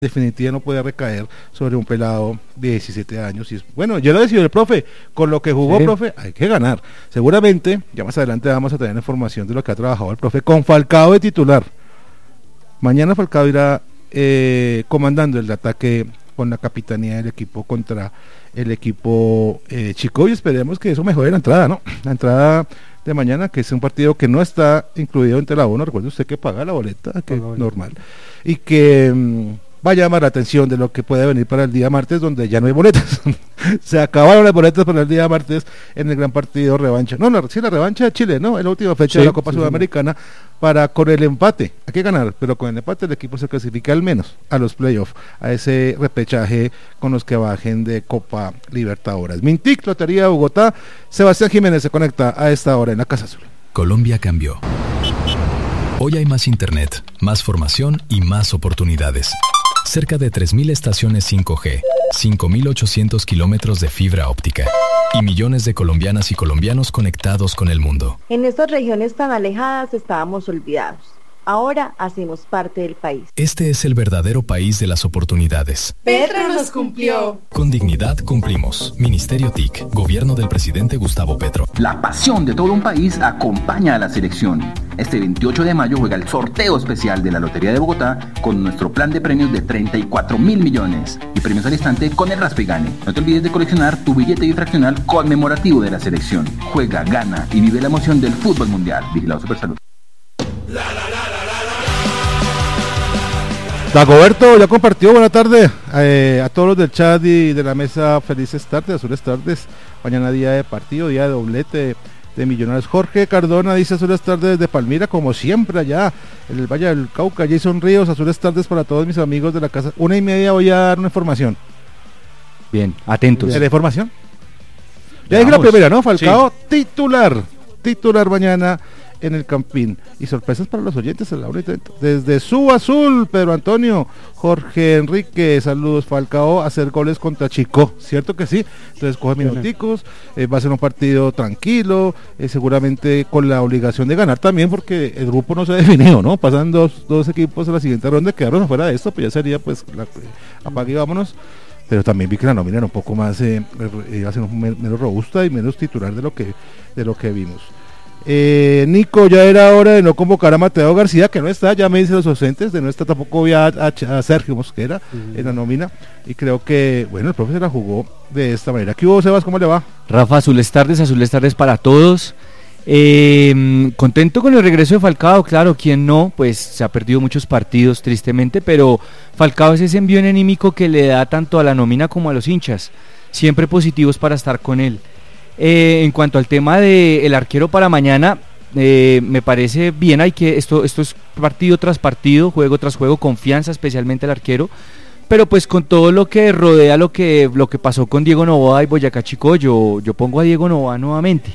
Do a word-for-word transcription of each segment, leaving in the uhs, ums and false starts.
definitiva no puede recaer sobre un pelado de diecisiete años. Y es, bueno, yo lo decidió el profe, con lo que jugó, sí. Profe, hay que ganar. Seguramente, ya más adelante vamos a tener información de lo que ha trabajado el profe con Falcao de titular. Mañana Falcao irá eh, comandando el ataque con la capitanía del equipo contra el equipo eh, Chico, y esperemos que eso mejore la entrada, ¿no? La entrada de mañana, que es un partido que no está incluido entre la uno, recuerde usted que paga la boleta, que es normal, y que mmm, va a llamar la atención de lo que puede venir para el día martes, donde ya no hay boletas. Se acabaron las boletas para el día martes en el gran partido revancha. No, no, sí, la revancha de Chile, ¿no? Es la última fecha sí, de la Copa sí, Sudamericana, sí. Para con el empate. Hay que ganar, pero con el empate el equipo se clasifica al menos a los playoffs, a ese repechaje con los que bajen de Copa Libertadores. Mintic, Lotería de Bogotá. Sebastián Jiménez se conecta a esta hora en la Casa Azul. Colombia cambió. Hoy hay más internet, más formación y más oportunidades. Cerca de tres mil estaciones cinco G, cinco mil ochocientos kilómetros de fibra óptica y millones de colombianas y colombianos conectados con el mundo. En estas regiones tan alejadas estábamos olvidados. Ahora hacemos parte del país. Este es el verdadero país de las oportunidades. Petro nos cumplió. Con dignidad cumplimos. Ministerio T I C, Gobierno del Presidente Gustavo Petro. La pasión de todo un país acompaña a la selección. Este veintiocho de mayo juega el sorteo especial de la Lotería de Bogotá con nuestro plan de premios de treinta y cuatro mil millones y premios al instante con el Raspa y Gane. No te olvides de coleccionar tu billete bifraccional conmemorativo de la selección. Juega, gana y vive la emoción del fútbol mundial. Vigilado Supersalud. La, la, la. Dagoberto ya compartió, buena tarde eh, a todos los del chat y de la mesa, felices tardes, azules tardes, mañana día de partido, día de doblete de, de Millonarios. Jorge Cardona dice azules tardes de Palmira, como siempre allá en el Valle del Cauca. Jason Ríos, azules tardes para todos mis amigos de la casa, una y media voy a dar una información. Bien, atentos. ¿De la información? Ya dije la primera, ¿no? Falcao, sí. titular, titular mañana en el Campín. Y sorpresas para los oyentes en la hora desde su azul, Pedro Antonio, Jorge Enrique, saludos. Falcao, hacer goles contra Chico, cierto que sí, entonces coge minuticos, eh, va a ser un partido tranquilo, eh, seguramente con la obligación de ganar también, porque el grupo no se ha definido, ¿no? Pasan dos, dos equipos a la siguiente ronda, quedaron afuera de esto, pues ya sería pues la, apague y vámonos. Pero también vi que la nómina era un poco más, eh, iba a ser un, menos robusta y menos titular de lo que, de lo que vimos. Eh, Nico, ya era hora de no convocar a Mateo García, que no está, ya me dicen los docentes, de no estar tampoco vi a, a, a Sergio Mosquera uh-huh. en la nómina, y creo que, bueno, el profe se la jugó de esta manera. ¿Qué hubo, Sebas? ¿Cómo le va? Rafa, azules tardes, azules tardes para todos. Eh, contento con el regreso de Falcao, claro, quien no, pues se ha perdido muchos partidos tristemente, pero Falcao es ese envío anímico que le da tanto a la nómina como a los hinchas, siempre positivos para estar con él. Eh, en cuanto al tema del arquero para mañana, eh, me parece bien, hay que esto, esto es partido tras partido, juego tras juego, confianza especialmente al arquero, pero pues con todo lo que rodea lo que, lo que pasó con Diego Noboa y Boyacá Chico, yo, yo pongo a Diego Noboa nuevamente.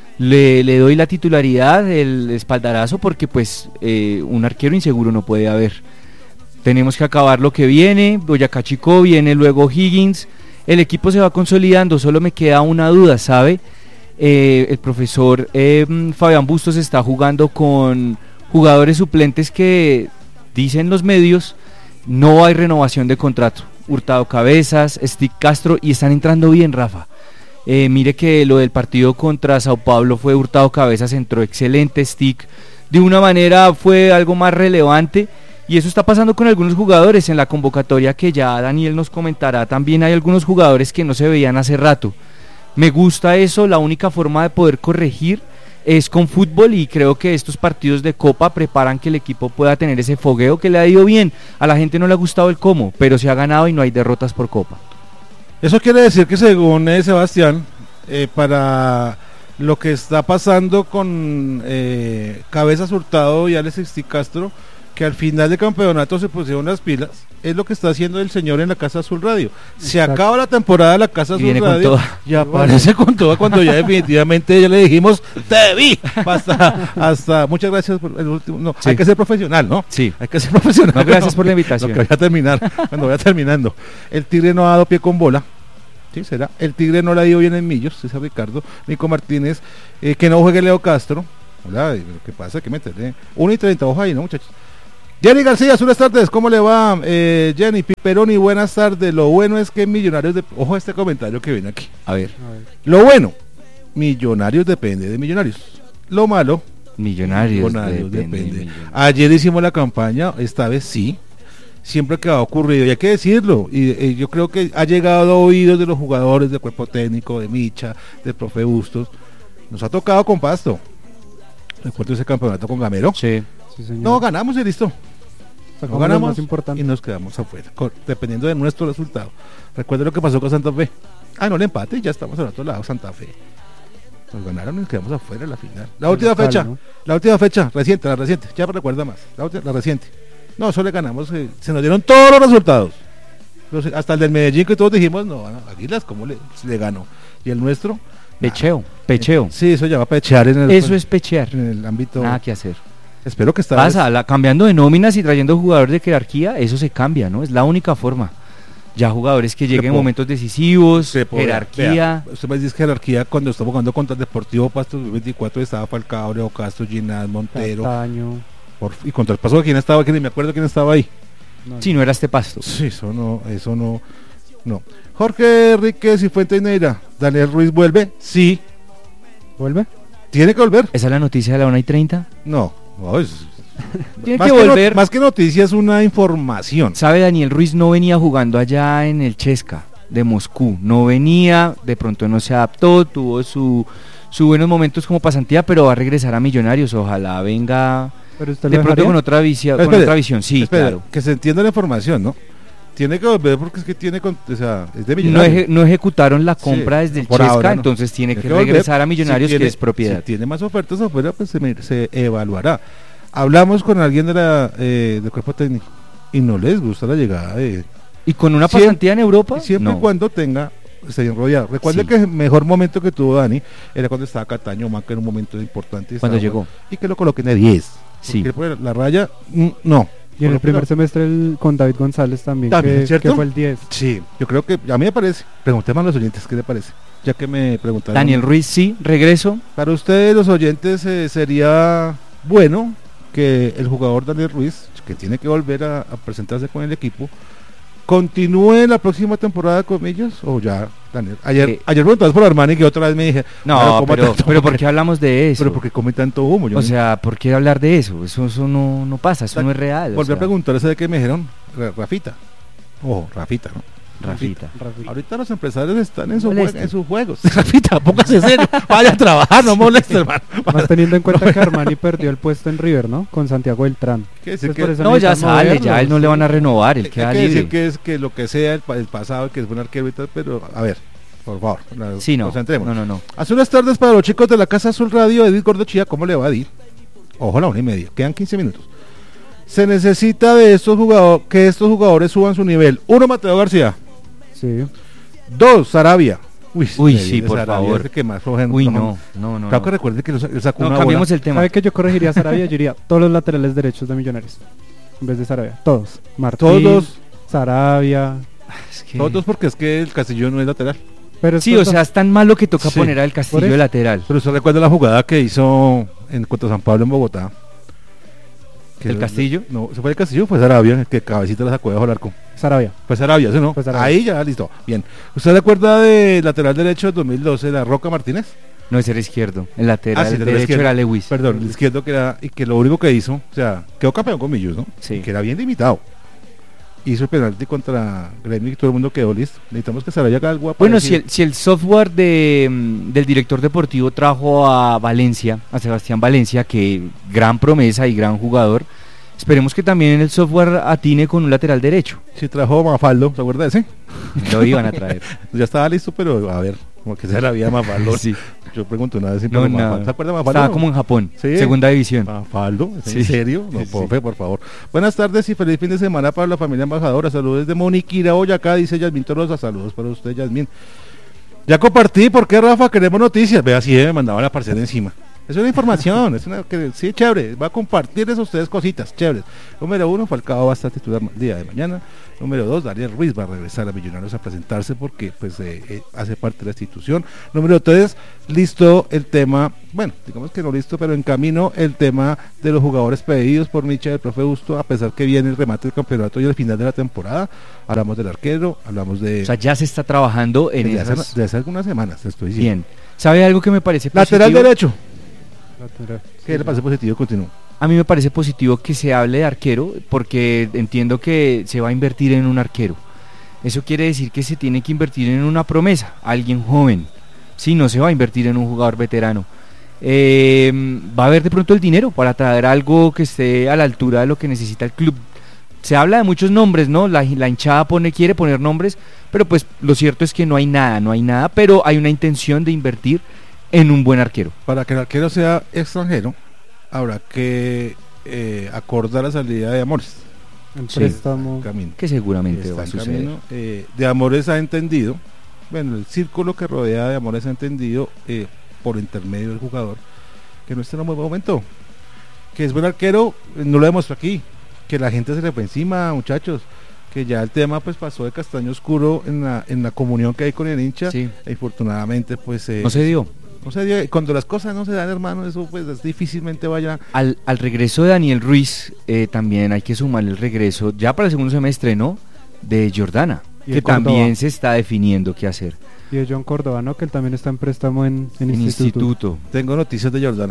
Le, le doy la titularidad, el espaldarazo, porque pues eh, un arquero inseguro no puede haber. Tenemos que acabar lo que viene, Boyacá Chico, viene luego Higgins, el equipo se va consolidando, solo me queda una duda, ¿sabe? Eh, el profesor eh, Fabián Bustos está jugando con jugadores suplentes que, dicen los medios, no hay renovación de contrato. Hurtado Cabezas, Stick Castro, y están entrando bien, Rafa. Eh, mire que lo del partido contra Sao Paulo fue Hurtado Cabezas, entró excelente, Stick de una manera fue algo más relevante, y eso está pasando con algunos jugadores en la convocatoria que ya Daniel nos comentará. También hay algunos jugadores que no se veían hace rato. Me gusta eso, la única forma de poder corregir es con fútbol, y creo que estos partidos de Copa preparan que el equipo pueda tener ese fogueo que le ha ido bien. A la gente no le ha gustado el cómo, pero se ha ganado y no hay derrotas por Copa. Eso quiere decir que, según eh, Sebastián, eh, para lo que está pasando con eh, Cabezas, Hurtado y Alex Stick Castro, que al final del campeonato se pusieron las pilas, es lo que está haciendo el señor en la Casa Azul Radio. Se Exacto. acaba la temporada de la Casa Azul Radio y aparece con todo cuando ya definitivamente ya le dijimos te vi hasta, hasta muchas gracias por el último. No, sí. Hay que ser profesional, ¿no? Sí. Hay que ser profesional. No, gracias no, por la invitación. Lo que voy a terminar, cuando vaya terminando. El Tigre no ha dado pie con bola. Sí, será. El Tigre no le ha ido bien en Millos, César Ricardo. Nico Martínez, eh, que no juegue Leo Castro. Hola, lo que pasa es que meterle uno y treinta, ojo ahí, ¿no, muchachos? Jenny García, buenas tardes, ¿cómo le va? Eh, Jenny Piperoni, buenas tardes. Lo bueno es que Millonarios, de... ojo a este comentario que viene aquí. A ver. A ver. Lo bueno, Millonarios depende de Millonarios. Lo malo, Millonarios, Millonarios depende, depende. Millonarios. Ayer hicimos la campaña, esta vez sí. Siempre que ha ocurrido, y hay que decirlo, y, y yo creo que ha llegado a oídos de los jugadores, del cuerpo técnico, de Micha, del profe Bustos. Nos ha tocado con Pasto. Recuerdo ese campeonato con Gamero. Sí. Sí, señor. No, ganamos y listo. Sacamos No lo ganamos más importante. y nos quedamos afuera, con- dependiendo de nuestro resultado. Recuerda lo que pasó con Santa Fe. Ah, no, el empate y ya estamos al otro lado, Santa Fe. Nos ganaron y nos quedamos afuera en la final. La última local, fecha, ¿no? la última fecha, reciente, la reciente, ya me recuerda más. La, ulti- la reciente. No, solo le ganamos, eh, se nos dieron todos los resultados. Los- hasta el del Medellín que todos dijimos, no, no, Águilas, ¿cómo le, le ganó? Y el nuestro, Pecheo, pecheo. sí, eso ya va a pechear en el, Eso es pechear. en el ámbito. Nada que hacer. Espero que esta Pasa, vez- la, cambiando de nóminas y trayendo jugadores de jerarquía, eso se cambia, ¿no? Es la única forma. Ya jugadores que lleguen en puedo- momentos decisivos, Se puede- jerarquía. vea, usted me dice jerarquía cuando estamos jugando contra el Deportivo Pasto dos mil veinticuatro estaba Falcao, Leo Castro, Ginás, Montero. Castaño. Por- y contra el Paso, ¿quién estaba? Que ni me acuerdo quién estaba ahí. No, Si no era este pasto. Sí, eso no, eso no, no. Jorge Enríquez y Fuente Neira, Daniel Ruiz vuelve, sí, ¿Vuelve? tiene que volver. ¿Esa es la noticia de la una y treinta? No, no es, Tiene más que no- volver. más que noticia es una información. ¿Sabe? Daniel Ruiz no venía jugando allá en el Chesca de Moscú. No venía, de pronto no se adaptó, tuvo su, su buenos momentos como pasantía, pero va a regresar a Millonarios. Ojalá venga Pero usted de lo pronto dejaría. con otra, visión, con Espere, otra visión. Sí, espere, claro. que se entienda la información, ¿no? Tiene que volver porque es que tiene, con- o sea, es de No, Millonarios. eje- no ejecutaron la Sí, compra desde el por Chesca, ahora no. entonces tiene que, volver. regresar a Millonarios, Si tiene- que es propiedad. Si tiene más ofertas afuera, pues se, me- se evaluará. Hablamos con alguien de la, eh, del cuerpo técnico y no les gusta la llegada de... ¿Y con una Siempre- pasantía en Europa? Siempre No. y cuando tenga, esté bien rodeado. Recuerde Sí. que el mejor momento que tuvo Dani era cuando estaba Cataño, Maca en un momento importante. y Cuando estaba llegó. bueno, y que lo coloquen de diez. Sí. Porque por la raya, mm, no. Y en el Por primer lo- semestre el- con David González también, También, que, ¿cierto? que fue el diez. Sí, yo creo que a mí me parece. Preguntemos a los oyentes qué le parece. Ya que me preguntaron. Daniel Ruiz, sí, regreso. Para ustedes, los oyentes, eh, sería bueno que el jugador Daniel Ruiz, que tiene que volver a, a presentarse con el equipo, continúe la próxima temporada con ellos o ya, Daniel. Ayer, Eh, ayer preguntabas por Armani que otra vez me dije, No, "Claro, ¿cómo pero, tanto pero humo? ¿por qué hablamos de eso? Pero porque come tanto humo. Yo O no- sea, ¿por qué hablar de eso? Eso, eso no, no pasa, eso no es real. o volví a sea, preguntar ese de que me dijeron, Ra- Rafita. Ojo, Rafita, ¿no? Rafita. Rafi. Ahorita los empresarios están en, su Moleste. jue- en sus juegos. Rafita, póngase serio. Vaya a trabajar, no moleste, hermano. Más teniendo en cuenta que Armani perdió el puesto en River, ¿no? Con Santiago Beltrán. ¿Qué decir Pues que- por eso No, ya necesitan sale, moverlo, ya él no sí. le van a renovar, él Hay queda que libre. decir que es que lo que sea el, pa- el pasado, que es un arquero y tal, pero a ver, por favor, la- Sí, no, concentremos. no, no, no. Hace unas tardes para los chicos de la Casa Azul Radio, Edith Gordochía, ¿cómo le va a ir? Ojo, la una y media, quedan quince minutos. Se necesita de estos jugadores, que estos jugadores suban su nivel. Uno, Mateo García. Sí. Dos, Sarabia. Uy, Uy, le sí, viene por Sarabia, favor. es el que más floja en- Uy, floja. no, no, no. Claro que no. recuerde que lo sa- él sacó No, una cambiemos bola. el tema. ¿Sabe que yo corregiría a Sarabia? Yo diría todos los laterales derechos de Millonarios. En vez de Sarabia. Todos. Martín, Todos, Sarabia. Es que- todos porque es que el Castillo no es lateral. Pero Sí, o estos sea, es tan malo que toca Sí, poner al por Castillo eso. de lateral. Pero usted recuerda la jugada que hizo en contra San Pablo en Bogotá. Que ¿El Castillo? No, se fue el Castillo, fue Sarabia, que cabecita la sacó debajo del arco. dos, Sarabia. Fue Sarabia, ¿sí no? Fue Sarabia. Ahí ya, listo. Bien. ¿Usted recuerda de lateral derecho del dos mil doce, la Roca Martínez? No, ese era izquierdo. El lateral Ah, sí, el derecho izquierdo. era Lewis. Perdón, el izquierdo que era, y que lo único que hizo, o sea, quedó campeón con Millos, ¿no? Sí. Que era bien limitado. Hizo el penalti contra Gremio y todo el mundo quedó listo. Necesitamos que Sarabia haga algo. Bueno, parecido. si el, si el software de, mm, del director deportivo trajo a Valencia, a Sebastián Valencia, que gran promesa y gran jugador, esperemos que también el software atine con un lateral derecho. Si trajo Mafaldo, ¿se acuerda de ese? Lo iban a traer. Ya estaba listo, pero a ver, como que se la había Mafaldo. Sí. Yo pregunto una vez si No, pero nada. Mafaldo, ¿se acuerda de Mafaldo? Estaba como en Japón, Sí. segunda división. Mafaldo, ¿es Sí. ¿en serio? No, Sí, sí. profe, por favor. Buenas tardes y feliz fin de semana para la familia embajadora. Saludos desde Moniquira, Boyacá, dice Yasmín Torosa. Saludos para usted, Yasmín. Ya compartí, ¿por qué, Rafa? Queremos noticias. Vea, si me mandaba la parcela encima. Es una información, es una que sí, chévere, va a compartirles a ustedes cositas chéveres. Número uno, Falcao va a estar titular el día de mañana. Número dos, Daniel Ruiz va a regresar a Millonarios a presentarse porque pues eh, eh, hace parte de la institución. Número tres, listo el tema, bueno, digamos que no listo, pero en camino el tema de los jugadores pedidos por Micha del profe Busto, a pesar que viene el remate del campeonato y el final de la temporada. Hablamos del arquero, hablamos de... O sea, ya se está trabajando en de esas... hace, de hace algunas semanas, te estoy diciendo. Bien. ¿Sabe algo que me parece positivo? Lateral derecho. Lateral. ¿Qué le parece positivo? Continúo. A mí me parece positivo que se hable de arquero porque entiendo que se va a invertir en un arquero. Eso quiere decir que se tiene que invertir en una promesa, alguien joven. Sí, no se va a invertir en un jugador veterano. Eh, va a haber de pronto el dinero para traer algo que esté a la altura de lo que necesita el club. Se habla de muchos nombres, ¿no? La, la hinchada pone, quiere poner nombres, pero pues lo cierto es que no hay nada, no hay nada, pero hay una intención de invertir en un buen arquero. Para que el arquero sea extranjero, habrá que eh, acordar la salida de Amores. El Sí. préstamo. Camino. Que seguramente Está va a en suceder. camino. Eh, de Amores ha entendido, bueno, el círculo que rodea de Amores ha entendido eh, por intermedio del jugador que no está en un buen momento, que es buen arquero, eh, no lo demostró aquí, que la gente se le fue encima, muchachos, que ya el tema pues pasó de castaño oscuro en la, en la comunión que hay con el hincha, Sí. e infortunadamente pues eh, No se dio. no se dio. Y cuando las cosas no se dan, hermano, eso pues es difícilmente vaya. Al, al regreso de Daniel Ruiz, eh, también hay que sumar el regreso, ya para el segundo semestre, ¿no? De Jordana, Y que el Córdoba. también se está definiendo qué hacer. Y de John Córdoba, ¿no? Que él también está en préstamo en, en, En instituto. instituto. Tengo noticias de Jordana.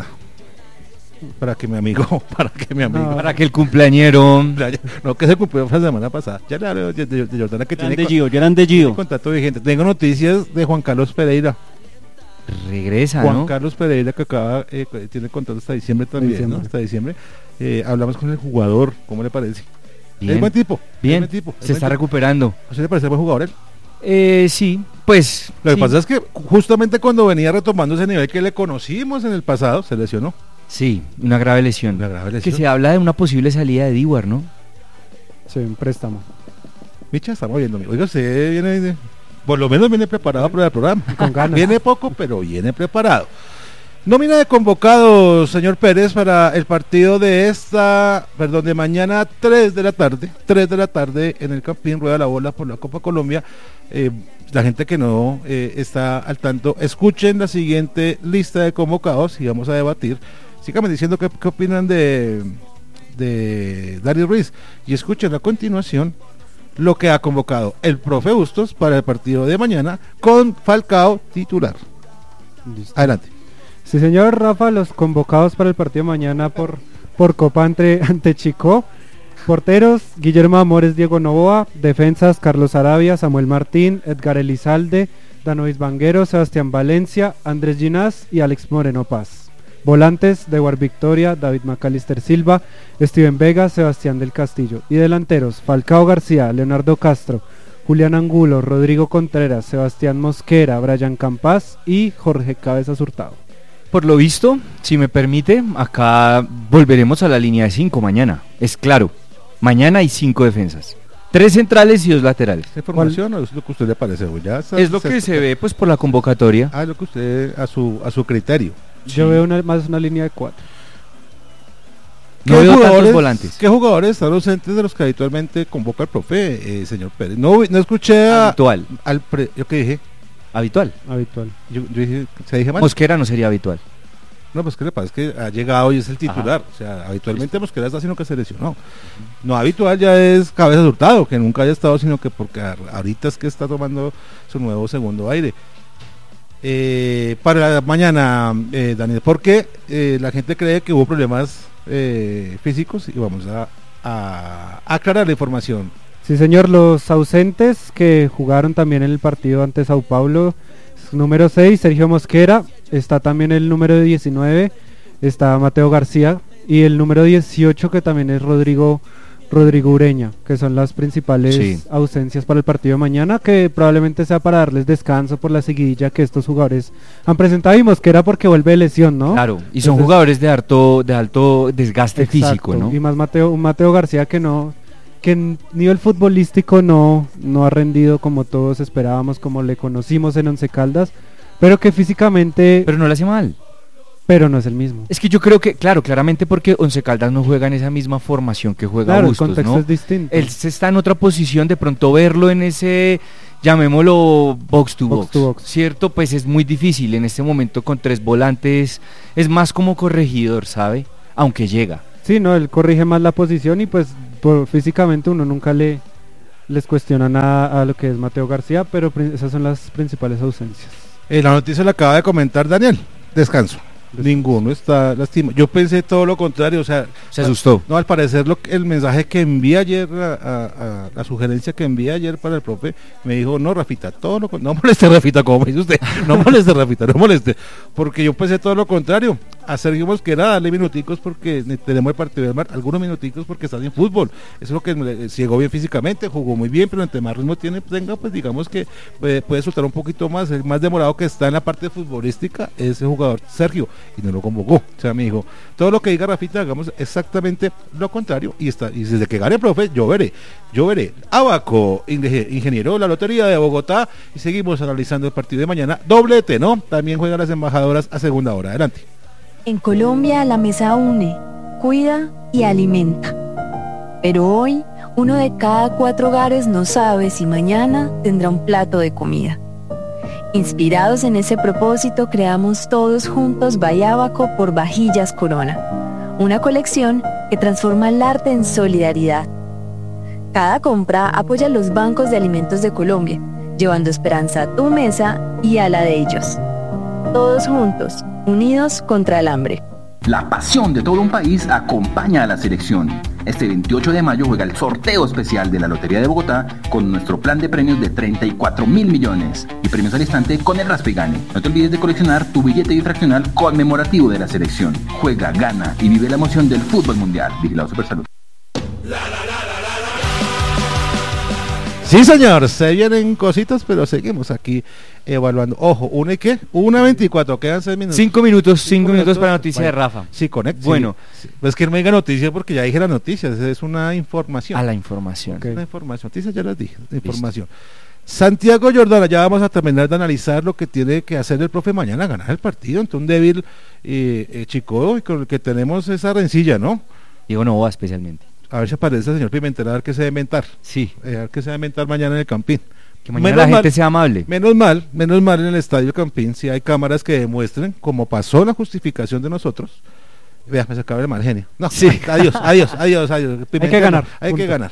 Para que mi amigo, para que mi amigo. No. Para que el cumpleañero... No, que se cumplió la semana pasada. Ya le hablo de, de, de Jordana que tiene, Grande con- Gio, grande tiene Gio. contacto vigente. Tengo noticias de Juan Carlos Pereira. Regresa, Juan ¿no? Carlos Pereira que acaba, eh, tiene contrato hasta diciembre también, Diciembre. ¿no? Hasta diciembre. Eh, hablamos con el jugador, ¿cómo le parece? Bien. Es buen tipo. es Bien, buen tipo, es se buen está tipo. recuperando. ¿A usted le parece buen jugador él? Eh, sí, pues... Lo que sí. pasa es que justamente cuando venía retomando ese nivel que le conocimos en el pasado, se lesionó. Sí, una grave lesión. Una grave Que lesión. se habla de una posible salida de Dewar, ¿no? Sí, en préstamo. Micha, estamos viendo. Oiga, usted viene, de- por lo menos viene preparado para el programa. Con ganas. Viene poco, pero viene preparado. Nómina de convocados, señor Pérez, para el partido de esta, perdón, de mañana tres de la tarde, tres de la tarde en el Campín, rueda la bola por la Copa Colombia. Eh, la gente que no eh, está al tanto, escuchen la siguiente lista de convocados y vamos a debatir. Síganme diciendo qué, qué opinan de, de Darío Ruiz y escuchen a continuación lo que ha convocado el profe Bustos para el partido de mañana con Falcao titular. Listo. Adelante. Sí, señor Rafa, los convocados para el partido de mañana por, por Copa ante, ante Chico. Porteros, Guillermo Amores, Diego Novoa. Defensas, Carlos Arabia, Samuel Martín, Edgar Elizalde, Danois Vanguero, Sebastián Valencia, Andrés Ginás y Alex Moreno Paz. Volantes, Dewar Victoria, David Macalister Silva, Steven Vega, Sebastián del Castillo. Y delanteros, Falcao García, Leonardo Castro, Julián Angulo, Rodrigo Contreras, Sebastián Mosquera, Brian Campas y Jorge Cabezas Hurtado. Por lo visto, si me permite, acá volveremos a la línea de cinco mañana. Es claro, mañana hay cinco defensas. Tres centrales y dos laterales. ¿Esa información o es lo que a usted le parece? O ya está- Es lo que se ve pues por la convocatoria. Ah, es lo que usted a su a su criterio. Yo veo una, más una línea de cuatro. No veo tantos volantes. ¿Qué jugadores están ausentes de los que habitualmente convoca el profe, eh, señor Pérez? No, no escuché a- Habitual. al pre, yo qué dije, Habitual. Habitual. yo, yo dije, se dije mal. Mosquera no sería habitual. No, pues qué le pasa, es que ha llegado y es el titular. O sea, habitualmente Mosquera está sino que se lesionó. No habitual ya es Cabezas Hurtado, que nunca haya estado, sino que porque a- ahorita es que está tomando su nuevo segundo aire. Eh, para la mañana, eh, Daniel, porque eh, la gente cree que hubo problemas eh, físicos y vamos a, a aclarar la información. Sí, señor, los ausentes que jugaron también en el partido ante Sao Paulo. Número seis, Sergio Mosquera. Está también el número diecinueve, está Mateo García. Y el número dieciocho, que también es Rodrigo Rodrigo Ureña, que son las principales Sí. ausencias para el partido de mañana, que probablemente sea para darles descanso por la seguidilla que estos jugadores han presentado. Y Mosquera porque vuelve de lesión, ¿no? Claro, y son Entonces- jugadores de alto, de alto desgaste Exacto, físico, ¿no? Y más Mateo, un Mateo García que no, que en nivel futbolístico no, no ha rendido como todos esperábamos, como le conocimos en Once Caldas, pero que físicamente Pero no le hace mal. pero no es el mismo. Es que yo creo que, claro, claramente porque Once Caldas no juega en esa misma formación que juega Claro, Bustos, el contexto ¿no? es distinto. Él se está en otra posición, de pronto verlo en ese, llamémoslo box to box, Box to box. ¿cierto? Pues es muy difícil en este momento con tres volantes, es más como corregidor, ¿sabe? Aunque llega. Sí, no, él corrige más la posición y pues por, físicamente uno nunca le les cuestiona nada a lo que es Mateo García, pero pri- esas son las principales ausencias. Eh, la noticia la acaba de comentar Daniel. Descanso. Ninguno está lastimado. Yo pensé todo lo contrario, o sea, Se asustó. no, al parecer lo que- el mensaje que envié ayer, a, a- a- la sugerencia que envié ayer para el profe, me dijo, no, Rafita, todo lo con- no moleste, Rafita, como me dice usted, no moleste, Rafita, no moleste, porque yo pensé todo lo contrario, a Sergio Mosquera darle minuticos porque ne- tenemos el partido del mar, algunos minuticos porque está en fútbol, eso es lo que me- llegó bien físicamente, jugó muy bien, pero entre más ritmo tiene, tenga, pues digamos que puede, puede soltar un poquito más, el más demorado que está en la parte futbolística, ese jugador Sergio, y no lo convocó, o sea, me dijo, todo lo que diga Rafita, hagamos exactamente lo contrario, y está, y desde que gane el profe, yo veré, yo veré, Abaco, inge- ingeniero de la Lotería de Bogotá, y seguimos analizando el partido de mañana, doblete, ¿no? También juegan las embajadoras a segunda hora, adelante. En Colombia la mesa une, cuida y alimenta. Pero hoy, uno de cada cuatro hogares no sabe si mañana tendrá un plato de comida. Inspirados en ese propósito, creamos todos juntos Bayábaco por Vajillas Corona, una colección que transforma el arte en solidaridad. Cada compra apoya a los bancos de alimentos de Colombia, llevando esperanza a tu mesa y a la de ellos. Todos juntos, unidos contra el hambre. La pasión de todo un país acompaña a la selección. Este veintiocho de mayo juega el sorteo especial de la Lotería de Bogotá con nuestro plan de premios de treinta y cuatro mil millones y premios al instante con el Raspa y Gane. No te olvides de coleccionar tu billete infraccional conmemorativo de la selección. Juega, gana y vive la emoción del fútbol mundial. Vigilado Supersalud. Sí, señor, se vienen cositas, pero seguimos aquí evaluando. Ojo, ¿una y qué? Una veinticuatro, quedan seis minutos. Cinco minutos, cinco, minutos, minutos para la noticia vaya. de Rafa. Sí, conecta. Bueno. Sí, sí. Pues que no me diga noticias porque ya dije las noticias, es una información. A la información. Ok. Una información, noticias ya las dije, la información. Santiago Jordana, ya vamos a terminar de analizar lo que tiene que hacer el profe mañana, ganar el partido ante un débil eh, eh, Chico, y con el que tenemos esa rencilla, ¿no? Diego Novoa especialmente. A ver si aparece el señor Pimentel, a ver qué se va a inventar. Sí. Eh, a ver qué se va a inventar mañana en el Campín. Que mañana Menos la gente mal- sea amable. Menos mal, menos mal en el Estadio Campín, si hay cámaras que demuestren, como pasó en la justificación de nosotros. Vea, me se acaba el mal genio. No, Sí. adiós, adiós, adiós, adiós. Pimentel, que ganar, no, hay punto. que ganar.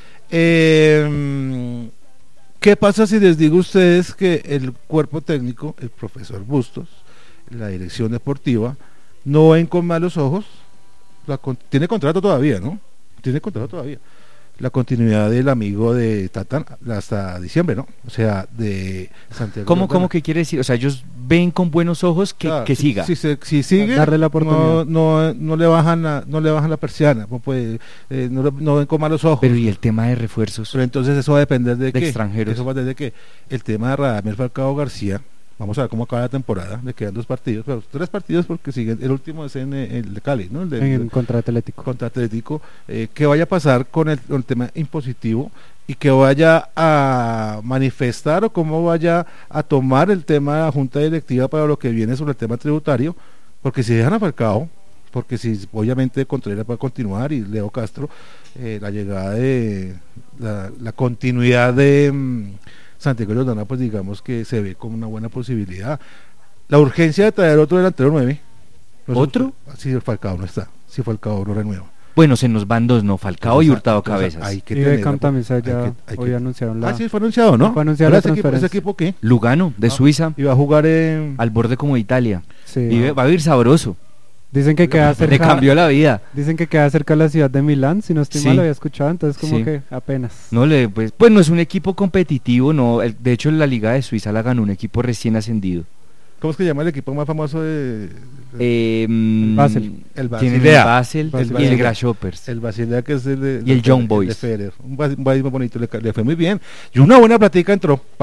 Eh, ¿Qué pasa si les digo a ustedes que el cuerpo técnico, el profesor Bustos, la dirección deportiva, no ven con malos ojos? La con- tiene contrato todavía, ¿no? Tiene contrato todavía. La continuidad del amigo de Tatán hasta diciembre, ¿no? O sea, de Santiago. ¿Cómo, Jordana. cómo que quiere decir? O sea, ellos ven con buenos ojos que, Claro, que si- siga. Si, se- si sigue, Darle la no, oportunidad. no, no le bajan la, no le bajan la persiana, no, puede, eh, no, le- no ven con malos ojos. Pero y el tema de refuerzos. Pero entonces eso va a depender de, De qué. extranjeros. Eso va a depender de qué. El tema de Radamel Falcao García, vamos a ver cómo acaba la temporada, le quedan dos partidos, pero tres partidos porque siguen, el último es en eh, el de Cali, ¿no? El de, En contra Atlético. contra Atlético, eh, que vaya a pasar con el, con el tema impositivo y que vaya a manifestar o cómo vaya a tomar el tema de la Junta Directiva para lo que viene sobre el tema tributario, porque si dejan a Falcao, porque si obviamente Contreras va a continuar y Leo Castro, eh, la llegada de la, la continuidad de mm, Santiago Jordana, pues digamos que se ve como una buena posibilidad. La urgencia de traer otro delantero nueve. No sé, ¿Otro? Si el Falcao no está, si Falcao no renueva. Bueno, se nos van dos, ¿no? Falcao y Entonces, Hurtado entonces, Cabezas. hay que Y tener Beckham la- también se hay ya que- hay hoy que- anunciaron la... Ah, sí, fue anunciado, ¿no? Fue anunciada ¿Pero la ese equipo, ese transferencia. equipo qué? Lugano, de Ah. Suiza, Iba a jugar en... al borde como de Italia. Sí. Y ve- va a vivir sabroso. Dicen que queda Le cerca... cambió la vida. Dicen que queda cerca de la ciudad de Milán, si no estoy Sí. mal, lo había escuchado, entonces como Sí. que apenas. No le, pues, pues no es un equipo competitivo, no. El- de hecho, la Liga de Suiza la ganó un equipo recién ascendido. ¿Cómo es que se llama el equipo más famoso de...? Eh, mm, Basel. El Tienen el Basilea. Basel, Basel. y el Grasshoppers. El Basilea, que es el de... Y el de- Young de Boys. Federer. Un Bas- un país muy bonito, le, ca- le fue muy bien. Y una buena platica entró, ¿para qué?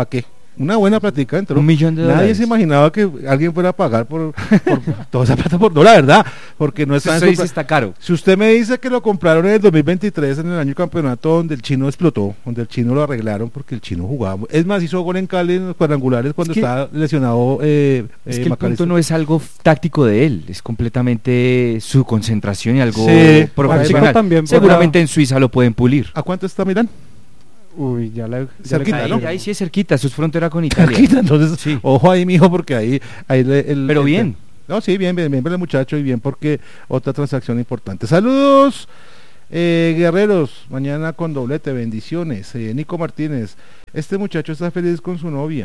Una buena plática entró. Un millón de Nadie dólares. se imaginaba que alguien fuera a pagar por, por toda esa plata, por no, la verdad, porque no está en Eso su dice pla- está caro. Si usted me dice que lo compraron en el dos mil veintitrés, en el año del campeonato donde el chino explotó, donde el chino lo arreglaron porque el chino jugaba, mu- es más, hizo gol en Cali en los cuadrangulares cuando Es que- estaba lesionado eh, Es eh, que el Macalister. punto no es algo f- táctico de él, es completamente su concentración y algo Sí, profesional. Chico también por Seguramente en Suiza lo pueden pulir. ¿A cuánto está Milán? Uy, ya le... ya Cerquita, le Ahí, ¿no? cayó. ahí sí es cerquita, eso es frontera con Italia. Cerquita, entonces, Sí. ojo ahí, mijo, porque ahí... ahí le- el, Pero el- bien. No, sí, bien, bien, bien, bien el muchacho y bien porque otra transacción importante. Saludos, eh, guerreros, mañana con doblete, bendiciones. Eh, Nico Martínez, este muchacho está feliz con su novia.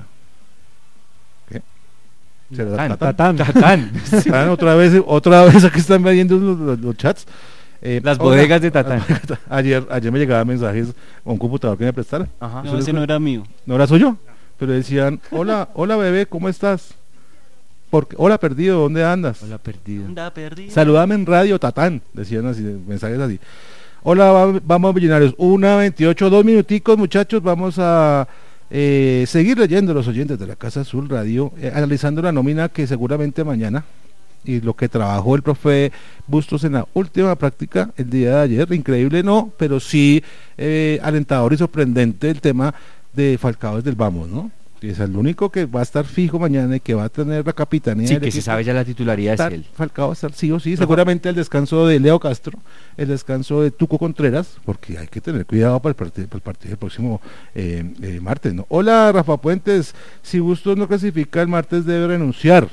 ¿Qué? ¿Será Tatán. Tatán? Tatán. Tatán, otra vez, otra vez aquí están viendo los, los- los chats. Eh, Las hola. bodegas de Tatán. Ayer, ayer me llegaban mensajes a un computador que me prestara. Ajá. No, ese no era mío. No era suyo, pero decían, hola, hola bebé, ¿cómo estás? Porque, hola perdido, ¿dónde andas? Hola, perdido. Anda perdido. Saludame en radio, Tatán, decían así, mensajes así. Hola, va- vamos millonarios, una veintiocho, dos minuticos muchachos, vamos a eh, seguir leyendo los oyentes de la Casa Azul Radio, eh, analizando la nómina que seguramente mañana, y lo que trabajó el profe Bustos en la última práctica el día de ayer, increíble no, pero sí eh, alentador y sorprendente el tema de Falcao desde el Vamos, ¿no? Y es el único que va a estar fijo mañana y que va a tener la capitanía Sí, del que se equipo. sabe ya la titularidad Estar- es él. Falcao va a estar sí o sí, seguramente el descanso de Leo Castro, el descanso de Tuco Contreras, porque hay que tener cuidado para el partido, para el partido del próximo eh, eh, martes, ¿no? Hola Rafa Puentes, si Bustos no clasifica el martes debe renunciar.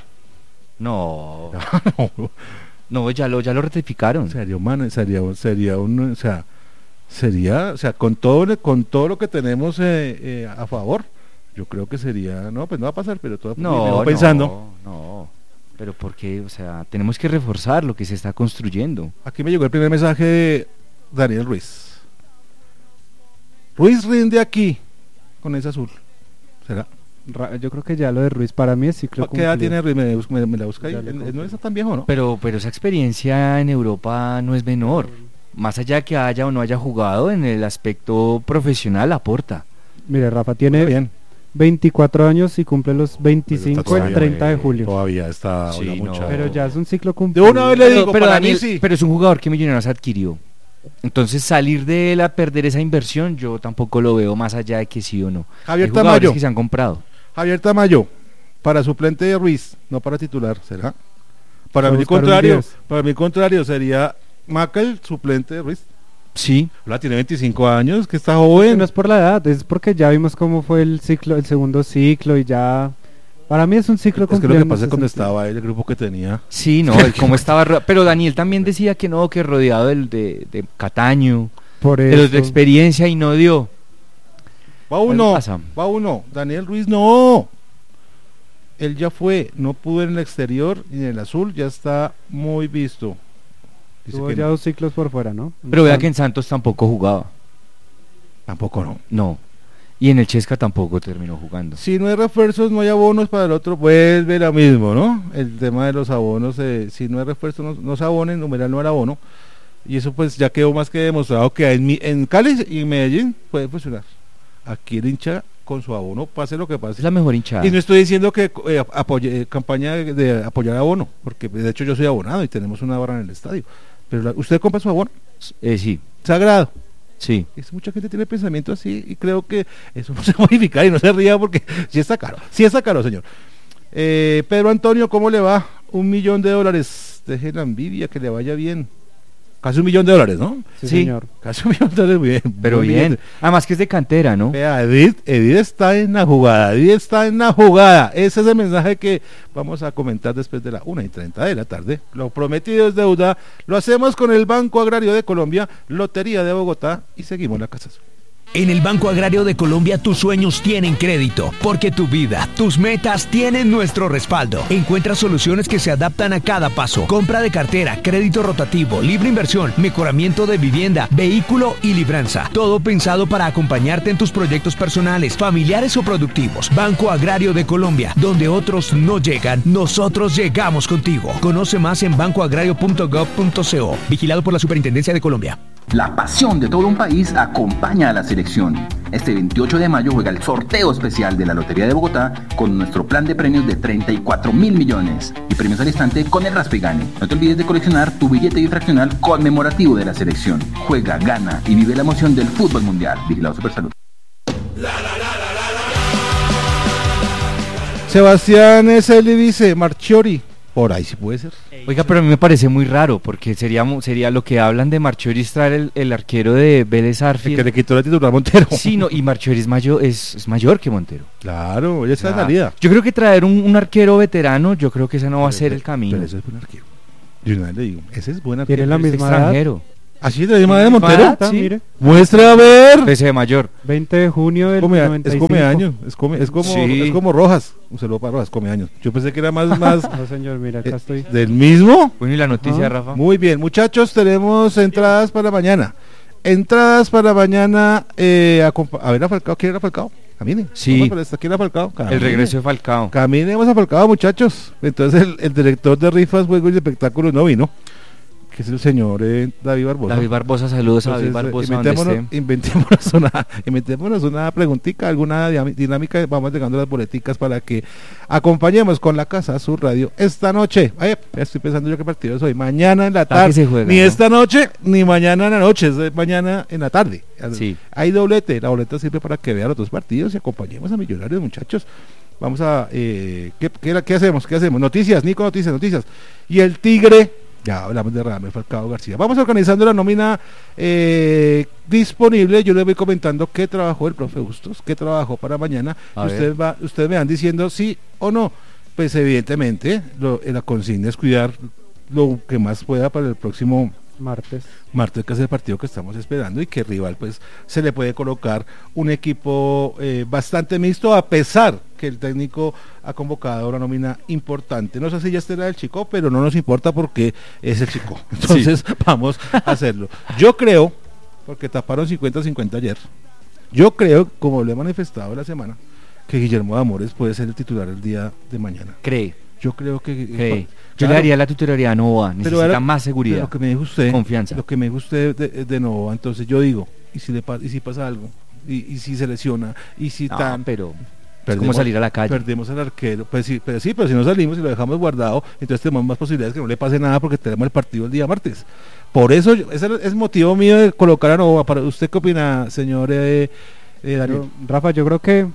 No, No, no, ya lo, ya lo ratificaron. sería humano, sería, sería un, o sea, sería, o sea, con todo, con todo lo que tenemos eh, eh, a favor, yo creo que sería, no, pues no va a pasar, pero todo No, pensando. no, no. Pero porque, o sea, tenemos que reforzar lo que se está construyendo. Aquí me llegó el primer mensaje de Daniel Ruiz. Ruiz rinde aquí con ese azul. ¿Será? Ra- Yo creo que ya lo de Ruiz para mí es ciclo ¿Qué edad cumplido. tiene Ruiz? Me, bus- me- me la busca ahí. Ya le Eh, No confirmo. está tan viejo, ¿no? Pero, pero esa experiencia en Europa no es menor. Más allá de que haya o no haya jugado, en el aspecto profesional aporta. Mire, Rafa Está tiene bien. veinticuatro años y cumple los veinticinco Pero está el treinta de todavía, julio. Todavía está Sí, hola, no. muchacho. Pero ya es un ciclo De cumplido. una vez le Pero, digo, pero para Daniel, mí sí. pero es un jugador que Millonarios adquirió. Entonces salir de él a perder esa inversión, yo tampoco lo veo más allá de que sí o no. Javier Hay jugadores Tamayo. que se han comprado. Javier Tamayo, para suplente de Ruiz, no para titular, ¿será? Para Va a mí buscar un contrario, diez. para mí contrario sería Maca el suplente de Ruiz. Sí, La tiene veinticinco años, que está Que joven. no es por la edad, es porque ya vimos cómo fue el ciclo, el segundo ciclo y ya... Para mí es un ciclo Es que cumplido lo que en pasa ese es cuando sentido. estaba él, el grupo que tenía. sí, no, el cómo estaba. ro- Pero Daniel también decía que no, que rodeado del- de, de Cataño, Por de los de eso. experiencia y no dio. Va uno, pasa? va uno. Daniel Ruiz no. Él ya fue, no pudo en el exterior y en el azul ya está muy visto. Dice Tuvo que ya no. dos ciclos por fuera, ¿no? Pero vea que en Santos tampoco jugaba. Tampoco no. No. Y en el Chesca tampoco terminó jugando. Si no hay refuerzos, no hay abonos para el otro, vuelve lo mismo, ¿no? El tema de los abonos, eh, si no hay refuerzos, no, no se abonen, numeral no era abono. Y eso pues ya quedó más que demostrado que en, mi- en Cali y en Medellín puede funcionar. Aquí el hincha con su abono, pase lo que pase. Es la mejor hinchada. Y no estoy diciendo que eh, apoye, eh, campaña de, de apoyar abono, porque de hecho yo soy abonado y tenemos una barra en el estadio. Pero la- usted compra su abono, Eh, sí, sagrado. sí. Es, mucha gente tiene pensamiento así y creo que eso no se va a modificar y no se ría porque sí está caro, sí está caro, señor. Eh, Pedro Antonio, ¿cómo le va? Un millón de dólares, deje la envidia, que le vaya bien. Casi un millón de dólares, ¿no? Sí, Sí. señor. Casi un millón de dólares, muy bien. Pero Muy bien. Además que es de cantera, ¿no? Vea, Edith, Edith está en la jugada, Edith está en la jugada. Ese es el mensaje que vamos a comentar después de la una y treinta de la tarde. Lo prometido es deuda. Lo hacemos con el Banco Agrario de Colombia, Lotería de Bogotá y seguimos la casa. En el Banco Agrario de Colombia tus sueños tienen crédito, porque tu vida, tus metas tienen nuestro respaldo. Encuentra soluciones que se adaptan a cada paso. Compra de cartera, crédito rotativo, libre inversión, mejoramiento de vivienda, vehículo y libranza. Todo pensado para acompañarte en tus proyectos personales, familiares o productivos. Banco Agrario de Colombia, donde otros no llegan, nosotros llegamos contigo. Conoce más en banco agrario punto gov punto co. Vigilado por la Superintendencia de Colombia. La pasión de todo un país acompaña a la selección. selección. Este veintiocho de mayo juega el sorteo especial de la Lotería de Bogotá con nuestro plan de premios de treinta y cuatro mil millones y premios al instante con el Raspa y Gane. No te olvides de coleccionar tu billete bifraccional conmemorativo de la selección. Juega, gana y vive la emoción del fútbol mundial. Vigilado Supersalud. Sebastián Eseli dice, Marchiori, por ahí sí puede ser. Oiga, pero a mí me parece muy raro, porque sería mu- sería lo que hablan de Marchiori, es traer el, el arquero de Vélez El Arfield. que le quitó la titular a Montero. Sí, no, y Marchiori es mayor, es, es mayor que Montero. Claro, ella está en O sea, salida. Yo creo que traer un, un arquero veterano, yo creo que ese no va a Pero ser ese- el camino. Pero ese es buen arquero. Yo una vez le digo, ese es buen arquero. Tiene la Es misma edad. extranjero. ¿Así de la misma edad de Misma Montero? edad, sí. Mire, Muestra a ver. Ese de mayor. veinte de junio del Come a- noventa y es cinco. come años, es, come, es, como, Sí. es como Rojas. Un saludo para Rojas, come años. Yo pensé que era más, más No, señor, mira, acá eh, estoy. del mismo. Bueno, ¿y la noticia, Ah, Rafa? Muy bien, muchachos, tenemos entradas para mañana. Entradas para mañana. Eh, a, compa- a ver a Falcao, ¿quién era Falcao? Camine. Sí. Vamos por esta, ¿quién era Falcao? El Camine. regreso de Falcao. Caminemos a Falcao, muchachos. Entonces el, el director de rifas, juegos y espectáculos no vino, que es el señor eh, David Barbosa. David Barbosa, saludos a David Entonces, Barbosa eh, donde inventémonos, esté. inventémonos una, inventémonos una preguntita, alguna diam- dinámica, vamos dejando las boleticas para que acompañemos con la Casa Sur Radio esta noche. Ay, ya estoy pensando yo qué partido es hoy, mañana en la Ah, que tarde, se juega, ni ¿no? esta noche, ni mañana en la noche, es de mañana en la tarde. Sí. Hay doblete, la boleta sirve para que vean los dos partidos y acompañemos a Millonarios, muchachos. Vamos a, eh, ¿qué, qué, qué hacemos? ¿Qué hacemos? Noticias, Nico, noticias, noticias. Y el Tigre, ya hablamos de Radamel Falcao García. Vamos organizando la nómina eh, disponible. Yo les voy comentando qué trabajó el profe Bustos, qué trabajó para mañana. A Ustedes va, ustedes me van diciendo sí o no. Pues evidentemente lo, la consigna es cuidar lo que más pueda para el próximo Martes. martes, que es el partido que estamos esperando, y que rival pues se le puede colocar un equipo eh, bastante mixto, a pesar que el técnico ha convocado una nómina importante. No sé si ya estará el Chico, pero no nos importa porque es el Chico. Entonces vamos a hacerlo. Yo creo, porque taparon cincuenta cincuenta ayer, yo creo, como lo he manifestado la semana, que Guillermo de Amores puede ser el titular el día de mañana. Cree, Yo creo que... cree. Yo Claro. le daría la titularidad a Nova, Pero necesita ahora- más seguridad. Pero lo que me dijo usted, Confianza. Lo que me dijo usted de, de, de Nova, entonces yo digo, ¿y si le pa- y si pasa algo? ¿Y, y si se lesiona? ¿Y si No, tan pero es como salir a la calle. Perdemos al arquero. Pues sí, pero sí, pero si no salimos y lo dejamos guardado, entonces tenemos más posibilidades que no le pase nada porque tenemos el partido el día martes. Por eso, yo- ese es motivo mío de colocar a Nova. Para ¿usted qué opina, señor eh, eh, Daniel? Yo- Rafa, yo creo que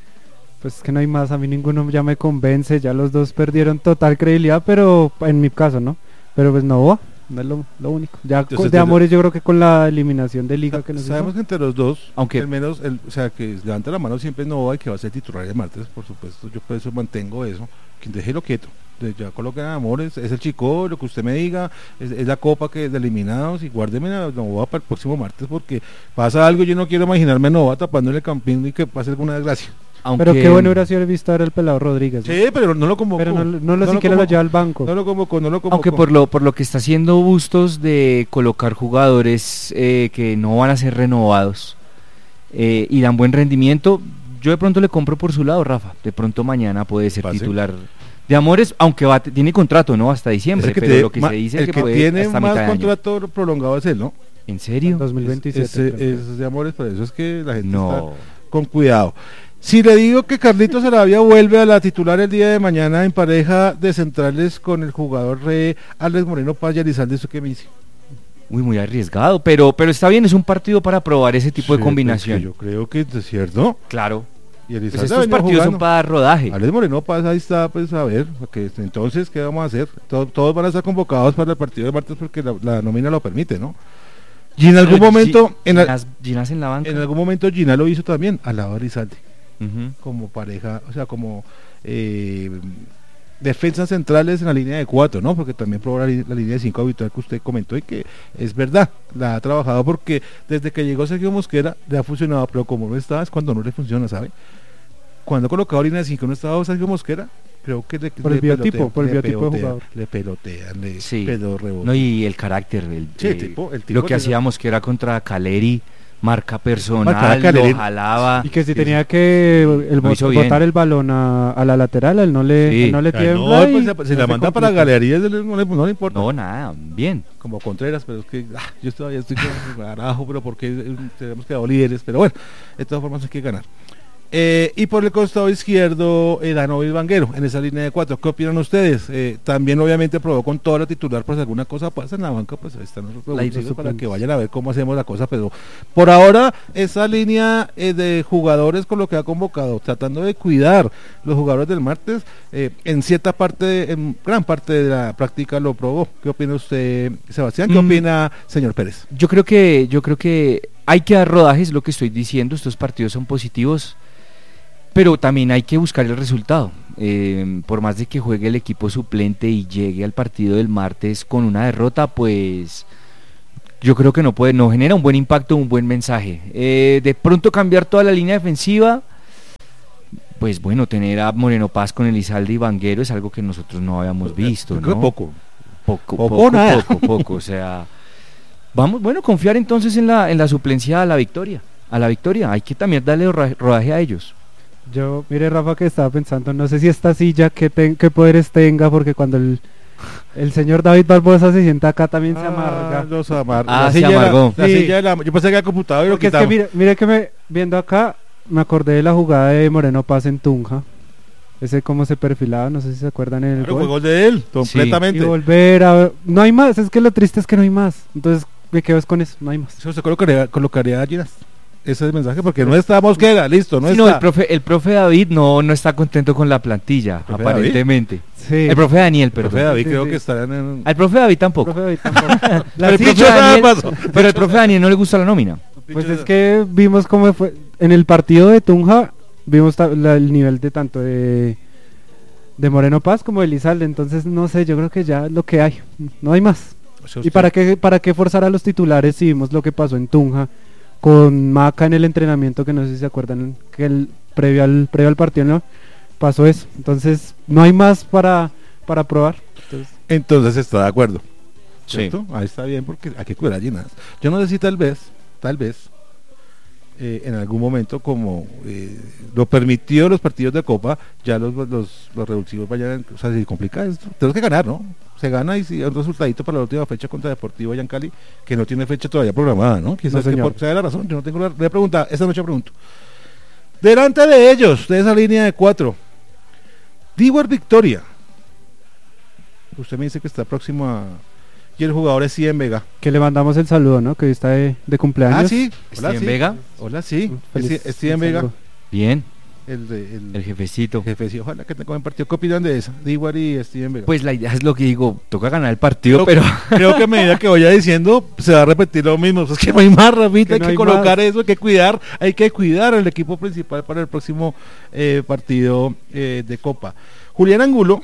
pues que no hay más, a mí ninguno ya me convence, ya los dos perdieron total credibilidad, pero en mi caso, ¿no? Pero pues no va, no es lo, lo único. Ya Entonces, con- de desde- Amores yo creo que con la eliminación de Liga que nos Sabemos hizo, que entre los dos, Aunque- al menos, el, o sea, que levanta la mano siempre Nova y que va a ser titular el martes, por supuesto, yo por eso mantengo eso, que déjelo quieto, de- ya coloquen a Amores, es el Chico, lo que usted me diga, es, es la copa que de eliminados, y guárdeme a Nova para el próximo martes, porque pasa algo, yo no quiero imaginarme a Nova tapándole el campín y que pase alguna desgracia. Aunque, pero qué bueno hubiera sido visto ahora el pelado Rodríguez, ¿no? Sí, pero no lo convocó. pero no, no lo No siquiera lo convocó. lleva al banco. No lo convocó, no lo convocó. Aunque por lo por lo que está haciendo Bustos de colocar jugadores eh, que no van a ser renovados eh, y dan buen rendimiento, yo de pronto le compro por su lado, Rafa. De pronto mañana puede ser Pase. titular de Amores, aunque va, tiene contrato, ¿no? Hasta Es diciembre, el que pero tiene lo que ma- se dice el es que, que puede tiene hasta mitad más de año. contrato prolongado es él, ¿no? ¿En serio? dos mil veintisiete. Ese- creo que es de Amores, por eso es que la gente No. está con cuidado. Si le digo que Carlitos Sarabia vuelve a la titular el día de mañana en pareja de centrales con el jugador eh, Alex Moreno Paz y Elizalde, ¿eso qué me dice? Uy, muy arriesgado, pero pero está bien, es un partido para probar ese tipo Sí, de combinación. pues, que yo creo que es cierto. Claro. Y Pues Elizalde estos venía partidos son jugando. para dar rodaje. Alex Moreno Paz, ahí está, pues a ver, que entonces, ¿qué vamos a hacer? Todo- todos van a estar convocados para el partido de martes porque la, la nómina lo permite, ¿no? Y en algún Pero momento, Gi- en, al- Ginas, Ginas en la banca. en algún momento Gina lo hizo también, al lado de Elizalde, Ujú. como pareja, o sea, como eh, defensas centrales en la línea de cuatro, ¿no? Porque también probó la, li- la línea de cinco habitual que usted comentó y que es verdad, la ha trabajado porque desde que llegó Sergio Mosquera le ha funcionado, pero como no estaba es cuando no le funciona, ¿sabe? Cuando ha colocado línea de cinco no estaba Sergio Mosquera, creo que le, Por le el biotipo, pelotean, por el le biotipo de pelotean, jugador. le pelotean, le Sí. pedo rebote. No, y el carácter, el, Sí, el eh, tipo- el tipo lo que tiene- hacíamos que era contra Caleri, marca personal, Marcaba lo Calerino. jalaba. Y que si tenía que el Lo hizo bot- bien. botar el balón a, a la lateral, él no le, Sí. él no le Ah, no, tiembla. pues, y se- si no la se manda para complica. galerías no le, no le importa. No, nada, bien. Como Contreras, pero es que ah, yo todavía estoy con carajo, pero porque eh, tenemos quedado líderes, pero bueno, de todas formas hay que ganar. Eh, y por el costado izquierdo, eh, Danovil Vanguero, en esa línea de cuatro. ¿Qué opinan ustedes? Eh, también obviamente probó con toda la titular, pues alguna cosa pasa en la banca, pues ahí están los revoluciones para que vayan a ver cómo hacemos la cosa, pero por ahora esa línea eh, de jugadores con lo que ha convocado, tratando de cuidar los jugadores del martes, eh, en cierta parte, en gran parte de la práctica lo probó. ¿Qué opina usted, Sebastián? ¿Qué Mm. opina, señor Pérez? Yo creo que, yo creo que hay que dar rodajes, lo que estoy diciendo, estos partidos son positivos, pero también hay que buscar el resultado. Eh, por más de que juegue el equipo suplente y llegue al partido del martes con una derrota, pues yo creo que no puede, no genera un buen impacto, un buen mensaje. Eh, de pronto cambiar toda la línea defensiva, pues bueno, tener a Moreno Paz con Elizalde y Vanguero es algo que nosotros no habíamos visto, Creo que ¿no? poco. Poco, Poco, poco, nada. poco, poco, o sea, vamos, bueno, confiar entonces en la en la suplencia a la victoria, a la victoria, hay que también darle rodaje, rodaje a ellos. Yo, mire Rafa, que estaba pensando, no sé si esta silla qué, ten- qué poderes tenga, porque cuando el, el señor David Barbosa se sienta acá también se amarga. Ah, los amar- Ah, la se silla de la- amargó. la Sí. silla de la- yo pensé que era computador y lo Porque es que quitamos. mire, mire que me, viendo acá, me acordé de la jugada de Moreno Paz en Tunja. Ese cómo se perfilaba, no sé si se acuerdan en el Claro, gol. fue gol de él, Y completamente. volver a ver, no hay más, es que lo triste es que no hay más. Entonces me quedo es con eso, no hay más. Eso se colocaría, colocaría a Giras. Ese es el mensaje, porque no está Mosquera, listo, no Sí, está. no, el profe, el profe David no, no está contento con la plantilla, profe aparentemente. Sí. El profe Daniel, El profe perdón. David Sí, creo sí. que estarán en... Al profe David tampoco. Profe David tampoco. Pero La el silla- profe dicho nada Daniel, pasó. pero el profe Daniel no le gusta la nómina. Pues es que vimos cómo fue en el partido de Tunja, vimos ta- la- el nivel de tanto de de Moreno Paz como de Elizalde, entonces no sé, yo creo que ya es lo que hay, no hay más. O sea, ¿Y usted- para qué para qué forzar a los titulares si vimos lo que pasó en Tunja con Maca en el entrenamiento, que no sé si se acuerdan que el previo al previo al partido no pasó eso? Entonces, no hay más para para probar. Entonces, Entonces está de acuerdo. Sí. ¿Cierto? Ahí está bien porque hay que cuidar a Ginas. Yo no sé si tal vez, tal vez, eh, en algún momento, como eh, lo permitió los partidos de Copa, ya los, los, los revulsivos vayan, o sea, se complica esto. Tenemos que ganar, ¿no? Se gana y si hay un resultadito para la última fecha contra Deportivo Yancali, que no tiene fecha todavía programada, ¿no? Quizás No, que señor. por sea la razón, yo no tengo la, la pregunta, esta noche pregunto. Delante de ellos, de esa línea de cuatro, Dewar Victoria. Usted me dice que está próximo a... Y el jugador es Cien Vega. que le mandamos el saludo, ¿no? Que hoy está de, de cumpleaños. Ah, sí. Hola, Steven sí. Vega, Hola, sí. Feliz- Es- es Steven Vega. saludo. bien, El, de- el, el jefecito. jefe, sí. Ojalá que tenga buen partido. ¿Qué opinan de esa? Dewar y Steven Vega. Pues la idea es lo que digo, toca ganar el partido, Creo- pero Creo que a medida que vaya diciendo, se va a repetir lo mismo. Es que no hay más, Rafita. Que Hay no que hay colocar más. eso, hay que cuidar. Hay que cuidar al equipo principal para el próximo eh, partido eh, de Copa. Julián Angulo,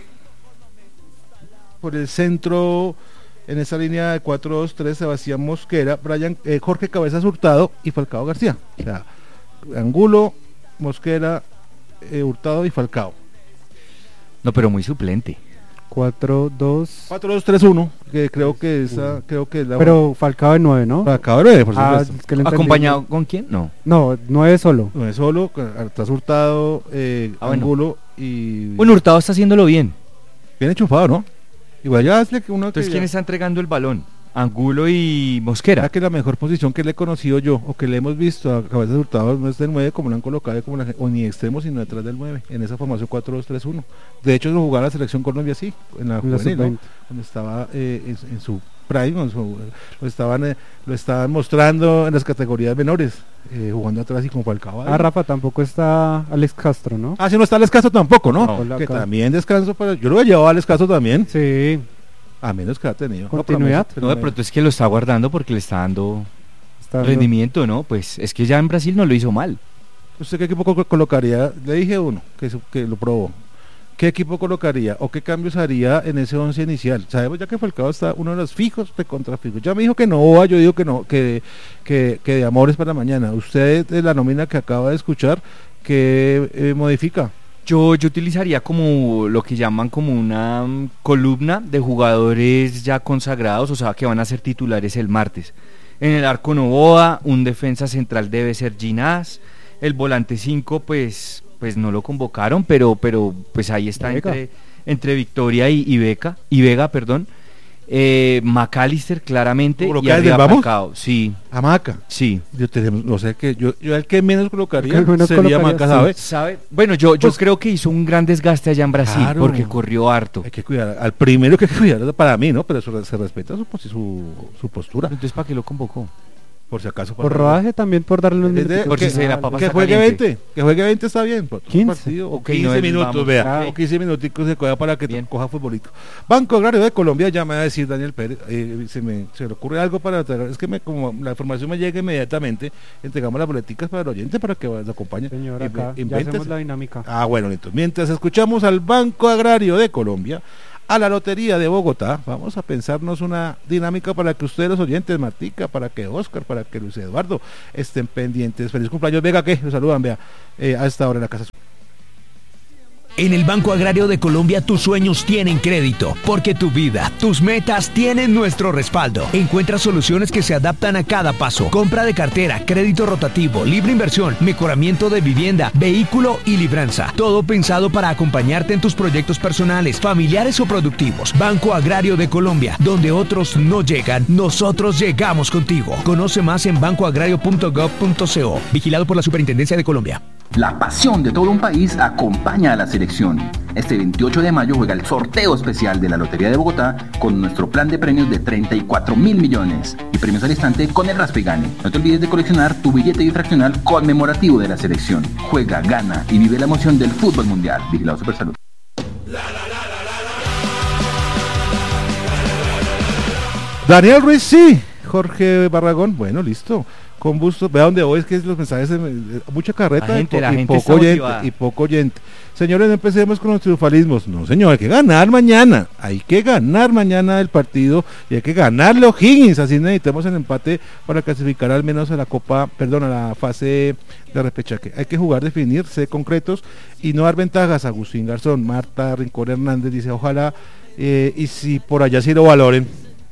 por el centro, en esa línea de cuatro dos tres, Sebastián Mosquera, Brian, eh, Jorge Cabezas Hurtado y Falcao García. O sea, Angulo, Mosquera, eh, Hurtado y Falcao. no, pero muy suplente. cuatro dos cuatro dos tres uno, que creo que esa, creo que es la Pero Falcao de nueve, ¿no? Falcao de nueve, por Ah, supuesto. es que le entendí. ¿Acompañado con quién? No. No, nueve solo. No es solo, atrás Hurtado, eh, Ah, bueno. Angulo y... Bueno, Hurtado está haciéndolo bien. bien enchufado, ¿no? Igual ya hazle que uno Entonces, que ¿quién ya- está entregando el balón? Angulo y Mosquera. ya que la mejor posición que le he conocido yo, o que le hemos visto a Cabezas Hurtado, no es del nueve como lo han colocado, como la, o ni extremo, sino detrás del nueve, en esa formación cuatro dos tres uno. De hecho, lo jugaba la selección Colombia así, en la En la juvenil, ¿no? sub veinte. Cuando estaba eh, en, en su prime, en su- lo, estaban, eh, lo estaban mostrando en las categorías menores, eh, jugando atrás y con Falcao. Ah, Rafa, tampoco está Alex Castro, ¿no? Ah, si no está Alex Castro tampoco, ¿no? No, que acá. también descanso para... Yo lo he llevado a Alex Castro también, Sí, a menos que ha tenido. Continuidad. pero No, de me- pronto es que lo está guardando porque le está dando está rendimiento, ¿no? Pues es que ya en Brasil no lo hizo mal. ¿Usted qué equipo co- colocaría? Le dije uno que, su- que lo probó. ¿Qué equipo colocaría o qué cambios haría en ese once inicial? Sabemos ya que Falcao está uno de los fijos de contrafijos. Ya me dijo que no, Boa, yo digo que no, que, que, que de amores para mañana. Usted de la nómina que acaba de escuchar, ¿qué eh, modifica? Yo, yo utilizaría como lo que llaman como una mm, columna de jugadores ya consagrados, o sea, que van a ser titulares el martes. En el arco Novoa, un defensa central debe ser Ginás. El volante cinco, pues, pues no lo convocaron, pero, pero pues ahí está entre, entre Victoria y, y Beca, y Vega, perdón. Eh, McAllister claramente y arriba Falcao, sí. Hamaca, sí. Yo tenemos, no sé qué, yo, yo el que menos colocaría el que menos sería colocaría, Hamaca, ¿sabe? Sí. ¿sabe? Bueno, yo, yo Pues, creo que hizo un gran desgaste allá en Brasil, claro, porque corrió harto. Hay que cuidar, al primero que hay que cuidar para mí, ¿no? Pero eso se respeta su, su, su postura. Entonces, ¿para qué lo convocó? Por si acaso. Por rodaje también, por darle un Desde, por que, si se la papa que está juegue caliente. veinte, que juegue veinte está bien. Por quince. Partido, o Okay, quince no, minutos, vamos. vea, Okay. o quince minuticos se coja para que Bien. coja futbolito. Banco Agrario de Colombia, ya me va a decir Daniel Pérez, eh, se, me, se le ocurre algo para traer, es que me, como la información me llega inmediatamente, entregamos las boleticas para el oyente para que nos acompañe. Señor, Y- acá ya invéntese. hacemos la dinámica. Ah, bueno, entonces, mientras escuchamos al Banco Agrario de Colombia, a la Lotería de Bogotá, vamos a pensarnos una dinámica para que ustedes, los oyentes, Martica, para que Oscar, para que Luis Eduardo estén pendientes. Feliz cumpleaños, Vega, que los saludan, vea, eh, a esta hora en la casa. En el Banco Agrario de Colombia tus sueños tienen crédito, porque tu vida, tus metas tienen nuestro respaldo. Encuentra soluciones que se adaptan a cada paso. Compra de cartera, crédito rotativo, libre inversión, mejoramiento de vivienda, vehículo y libranza. Todo pensado para acompañarte en tus proyectos personales, familiares o productivos. Banco Agrario de Colombia, donde otros no llegan, nosotros llegamos contigo. Conoce más en banco agrario punto gov punto co. Vigilado por la Superintendencia de Colombia. La pasión de todo un país acompaña a la selección. Este veintiocho de mayo juega el sorteo especial de la Lotería de Bogotá con nuestro plan de premios de treinta y cuatro mil millones y premios al instante con el Raspe y Gane. No te olvides de coleccionar tu billete difraccional conmemorativo de la selección. Juega, gana y vive la emoción del fútbol mundial. Vigilado Supersalud. Daniel Ruiz, sí. Jorge Barragón, bueno, listo. Con gusto, vea dónde voy, es que los mensajes, de, de, mucha carreta la gente, y, po, la y gente poco oyente, y poco oyente. Señores, no empecemos con los triunfalismos. No, señor, hay que ganar mañana. Hay que ganar mañana el partido y hay que ganarle a O'Higgins. Así necesitamos el empate para clasificar al menos a la Copa, perdón, a la fase de repechaje. Hay que jugar, definir, ser concretos y no dar ventajas. Agustín Garzón, Marta Rincón Hernández dice, ojalá, eh, y si por allá sí lo valoren.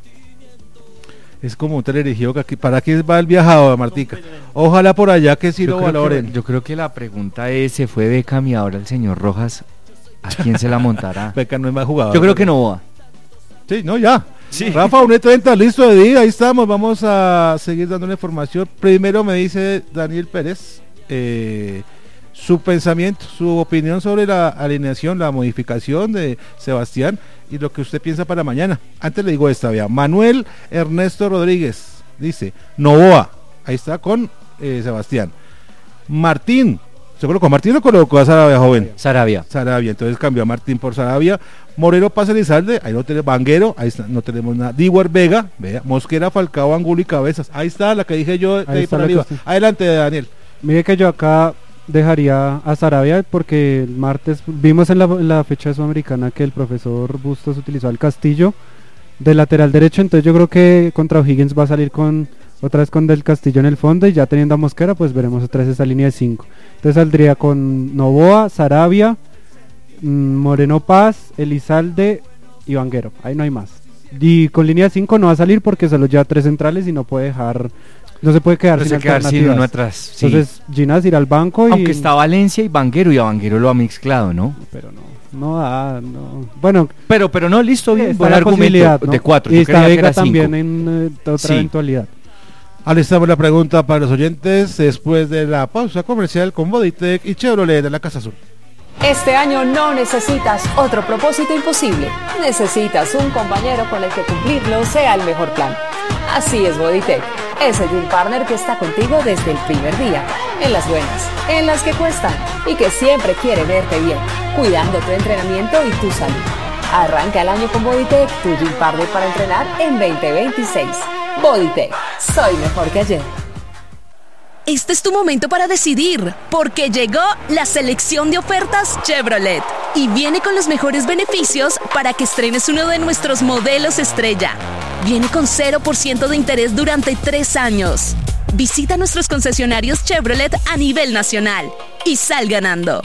Es como un teleregido que aquí, ¿para qué va el viajado, Martica? Ojalá por allá que sí yo lo creo valoren. Que, yo creo que la pregunta es, ¿se fue Beckham y ahora el señor Rojas? ¿A quién se la montará? Beckham no es más jugador. Yo creo que no va. Sí, no, ya. Sí. Rafa, uno treinta, listo de día, ahí estamos, vamos a seguir dándole información. Primero me dice Daniel Pérez, eh, su pensamiento, su opinión sobre la alineación, la modificación de Sebastián y lo que usted piensa para mañana. Antes le digo esta, vea, Manuel Ernesto Rodríguez dice, Novoa, ahí está con eh, Sebastián. Martín, ¿se colocó a Martín o colocó a Sarabia, joven? Sarabia. Sarabia, entonces cambió a Martín por Sarabia. Moreno Paz Elizalde, ahí no tenemos Vanguero, ahí está, no tenemos nada. Diwer Vega, vea, Mosquera, Falcao, Angulo y Cabezas. Ahí está la que dije yo de ahí, ahí para arriba. Sí. Adelante, Daniel. Mire que yo acá dejaría a Sarabia porque el martes vimos en la, en la fecha sudamericana que el profesor Bustos utilizó al Castillo de lateral derecho, entonces yo creo que contra O'Higgins va a salir con otra vez con Del Castillo en el fondo y ya teniendo a Mosquera pues veremos otra vez esa línea de cinco. Entonces saldría con Novoa, Sarabia, mmm, Moreno Paz, Elizalde y Vanguero, ahí no hay más. Y con línea de cinco no va a salir porque solo lleva tres centrales y no puede dejar, no se puede quedar no sin se quedar sin uno atrás. Sí. Entonces Ginás irá al banco y... Aunque está Valencia y Vanguero y a Vanguero lo ha mezclado, ¿no? Pero no. No da, no. Bueno, pero pero no, listo, bien, buen argumento, ¿no? De cuatro. Y está Vega también en uh, otra sí. eventualidad. Alistamos la pregunta para los oyentes después de la pausa comercial con Bodytech y Chevrolet de la Casa Azul. Este año no necesitas otro propósito imposible. Necesitas un compañero con el que cumplirlo sea el mejor plan. Así es Bodytech, ese Dream Partner que está contigo desde el primer día, en las buenas, en las que cuestan y que siempre quiere verte bien, cuidando tu entrenamiento y tu salud. Arranca el año con Bodytech, tu Dream Partner para entrenar en veinte veintiséis. Bodytech, soy mejor que ayer. Este es tu momento para decidir, porque llegó la selección de ofertas Chevrolet y viene con los mejores beneficios para que estrenes uno de nuestros modelos estrella. Viene con cero por ciento de interés durante tres años. Visita nuestros concesionarios Chevrolet a nivel nacional y sal ganando.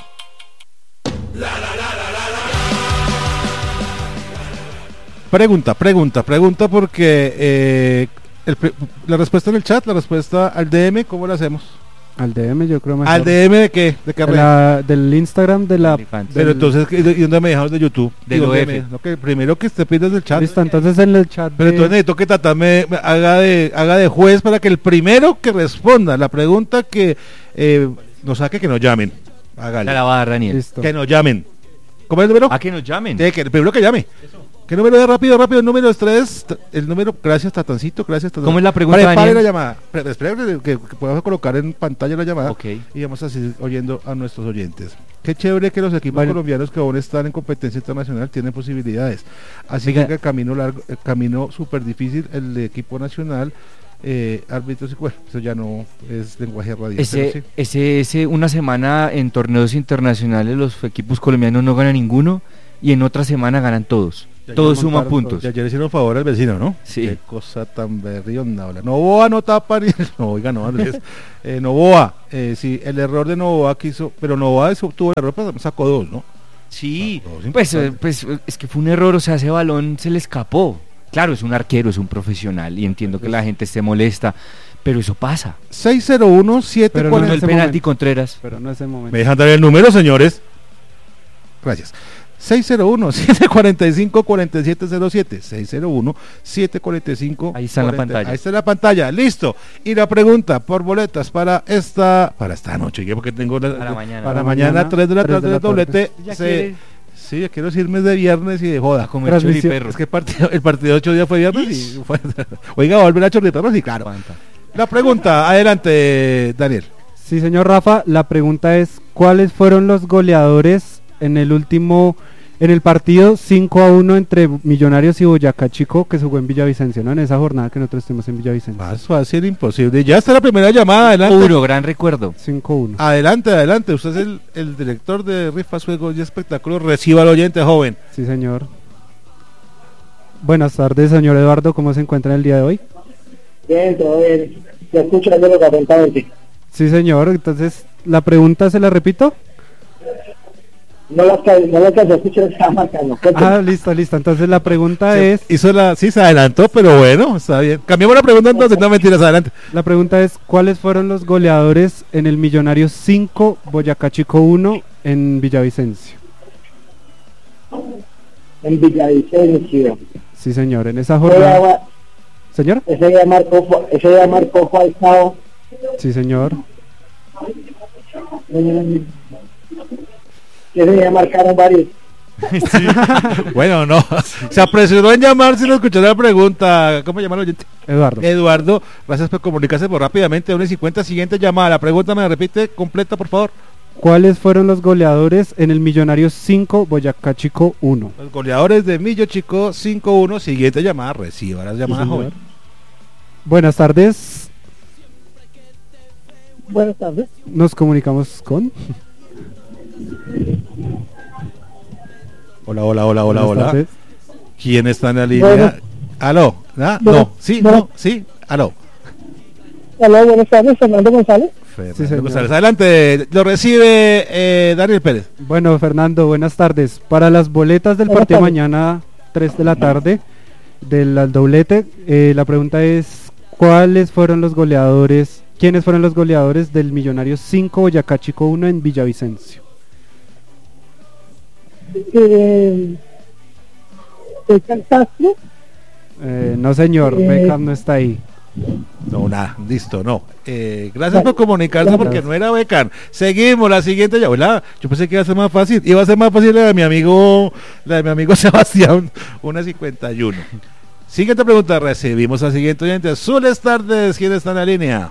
Pregunta, pregunta, pregunta porque... Eh, El, la respuesta en el chat, la respuesta al D M, ¿cómo la hacemos? Al D M yo creo mejor. ¿Al D M de qué? ¿De qué de la, del Instagram de la... Del, Pero entonces, ¿y dónde me dejaron de YouTube? Del O O F. No, que primero que te pides del chat. Listo, entonces en el chat Pero de... entonces necesito que Tata me, me haga, de, haga de juez para que el primero que responda la pregunta que eh, nos saque, que nos llamen. Hágale. Ya la va a dar Daniel. Listo. Que nos llamen. ¿Cómo es el número? A que nos llamen. Sí, que el primero que llame. ¿Qué número es? Rápido, rápido. El número es tres. El número, gracias Tatancito, gracias Tatancito. ¿Cómo es la pregunta, Prepare Daniel? la llamada. Pre- Espera que, que, que podamos colocar en pantalla la llamada. Ok. Y vamos a seguir oyendo a nuestros oyentes. Qué chévere que los equipos Bueno. colombianos que aún están en competencia internacional tienen posibilidades. Así Oiga. que el camino largo, el camino súper difícil, el de equipo nacional, eh, árbitros y bueno, eso ya no es lenguaje radial. Ese, pero sí. ese, ese, una semana en torneos internacionales los equipos colombianos no ganan ninguno y en otra semana ganan todos. Ya Todos ya suman montaron puntos. todos. Ya, ya le hicieron favor al vecino, ¿no? Sí. Qué cosa tan berrionda. hola. Novoa no tapa ni... No, oiga, no, Andrés. eh, Novoa, eh, sí, el error de Novoa quiso... Pero Novoa eso tuvo el error, pero sacó dos, ¿no? Sí, Sacó dos pues, eh, importantes. pues es que fue un error, o sea, ese balón se le escapó. Claro, es un arquero, es un profesional y entiendo que la gente esté molesta, pero eso pasa. seis cero uno siete Pero Cuando no el ese penalti momento. Contreras. Pero no es el momento. ¿Me dejan dar el número, señores? Gracias. seis cero uno siete cuatro cinco cuatro siete cero siete. seis cero uno siete cuatro cinco Ahí está en la cuarenta. pantalla. Ahí está en la pantalla. Listo. Y la pregunta por boletas para esta para esta noche, porque tengo la- Para mañana. para Para mañana mañana, tres de la tres tarde de la el doblete. Ya se- quiere Sí, ya quiero irme de viernes y de joda. a comer Transmisión. choriperro. Es que el partido, el partido de ocho días fue viernes y fue- oiga, va a volver a chorritarnos, sí, claro. Aguanta. La pregunta, adelante, Daniel. Sí, señor Rafa, la pregunta es ¿cuáles fueron los goleadores en el último, en el partido cinco a uno entre Millonarios y Boyacá Chico que se jugó en Villavicencio, ¿no? En esa jornada que nosotros estuvimos en Villavicencio. Más fácil, imposible. Ya está la primera llamada, adelante. Uno, gran recuerdo. cinco uno. Adelante, adelante. Usted es el, el director de Rifas, Juegos y Espectáculos. Reciba al oyente, joven. Sí, señor. Buenas tardes, señor Eduardo, ¿cómo se encuentra el día de hoy? Bien, todo bien. Te escucho lo atentamente. Sí, señor, entonces la pregunta se la repito. No las que no las que se escucha está marcando. Ah, listo, listo. Entonces la pregunta Se es, hizo la, sí, se adelantó, pero bueno, está bien. Cambiamos la pregunta entonces, no mentiras, adelante. la pregunta es ¿cuáles fueron los goleadores en el Millonarios cinco, Boyacá Chico uno en Villavicencio? En Villavicencio. Sí, señor, en esa Ese jornada. día, Señor. ese día marcó, ese día marcó Falcao. Sí, señor. Ese día marcaron varios. Bueno, no, se apresuró en llamar si no escuchó la pregunta. ¿Cómo llama el oyente? Eduardo. Eduardo, gracias por comunicarse por rápidamente. una y cincuenta, siguiente llamada. La pregunta me la repite completa, por favor. ¿Cuáles fueron los goleadores en el Millonarios cinco, Boyacá Chico uno? Los goleadores de Millo Chico cinco uno, siguiente llamada. Reciba las llamadas, señor. joven. Buenas tardes. Buenas tardes. Nos comunicamos con. Hola, hola, hola, hola, Buenas hola. tardes. ¿Quién está en la línea? Bueno. ¿Aló? ¿Ah? Bueno, No, sí, bueno. no, sí, aló. Hola, buenas tardes, Fernando González. Fernando señor. González. Adelante, lo recibe eh, Daniel Pérez. Bueno, Fernando, buenas tardes. Para las boletas del Buenas partido tardes. mañana, tres de la tarde, del al doblete, eh, la pregunta es: ¿cuáles fueron los goleadores? ¿Quiénes fueron los goleadores del Millonarios cinco, Boyacá Chico uno en Villavicencio? Eh, Beckham Castro. Eh, no, señor, Eh. Beckham no está ahí. No, nada, listo, no. Eh, gracias Vale. por comunicarse Gracias. porque no era Becan. Seguimos, la siguiente ya. Hola, yo pensé que iba a ser más fácil. Iba a ser más fácil la de mi amigo, la de mi amigo Sebastián, una cincuenta y uno. Siguiente pregunta, recibimos al siguiente oyente. Azules tardes, ¿quién está en la línea?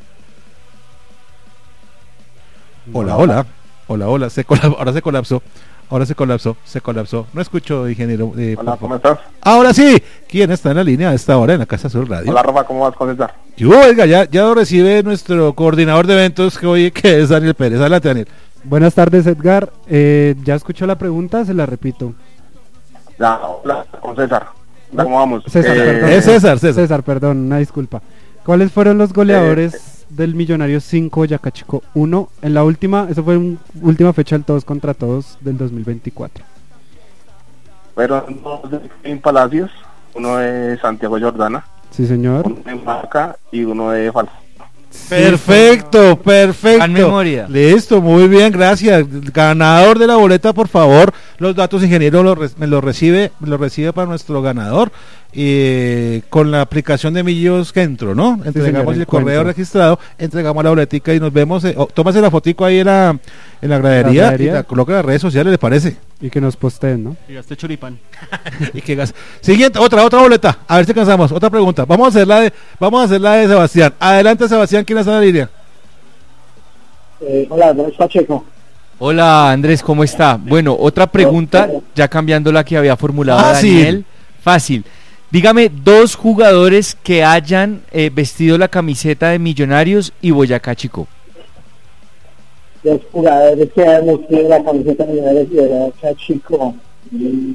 Hola, hola. Hola, hola. Se colap- ahora se colapsó. Ahora se colapsó, se colapsó. No escucho, ingeniero. eh, Hola, por ¿cómo favor. estás? Ahora sí, ¿quién está en la línea a esta hora en la Casa Sur Radio? Hola, Rafa, ¿cómo vas con César? Y hubo, oiga, ya, ya lo recibe nuestro coordinador de eventos que hoy que es Daniel Pérez. Adelante, Daniel. Buenas tardes, Edgar. Eh, ya escuchó la pregunta, se la repito. Ya, hola, con César. Hola, ¿cómo vamos? César, Eh, perdón. Es César, César. César, perdón, una disculpa. ¿Cuáles fueron los goleadores del Millonarios cinco, Boyacá Chico uno en la última, eso fue una última fecha del todos contra todos del dos mil veinticuatro? Fueron dos de Kevin Palacios, uno de Santiago Jordana. Sí, señor. Uno de marca y uno de falso. Perfecto, perfecto. Gran memoria. Listo, muy bien, gracias. Ganador de la boleta, por favor. Los datos, ingeniero, lo re- me los recibe, me los recibe para nuestro ganador. Y con la aplicación de Millos que entro, ¿no? Entregamos señor, el correo encuentro. registrado, entregamos la boletica y nos vemos. Eh, oh, tómase la fotico ahí en la, en la gradería, La gradería. y la coloca en las redes sociales, ¿le parece? Y que nos posteen, ¿no? Y gasté choripán. Y que gas- Siguiente, otra, otra boleta. A ver si cansamos. Otra pregunta. Vamos a hacer la de, vamos a hacer la de Sebastián. Adelante, Sebastián, ¿quién está en la línea? Eh, hola, Andrés Pacheco. Hola Andrés, ¿cómo está? Bueno, otra pregunta, ya cambiando la que había formulado Fácil. Daniel. Fácil. Dígame dos jugadores que hayan eh, vestido la camiseta de Millonarios y Boyacá Chico. Los jugadores que han vestido la camiseta de Millonarios y de acá, chico. Mm.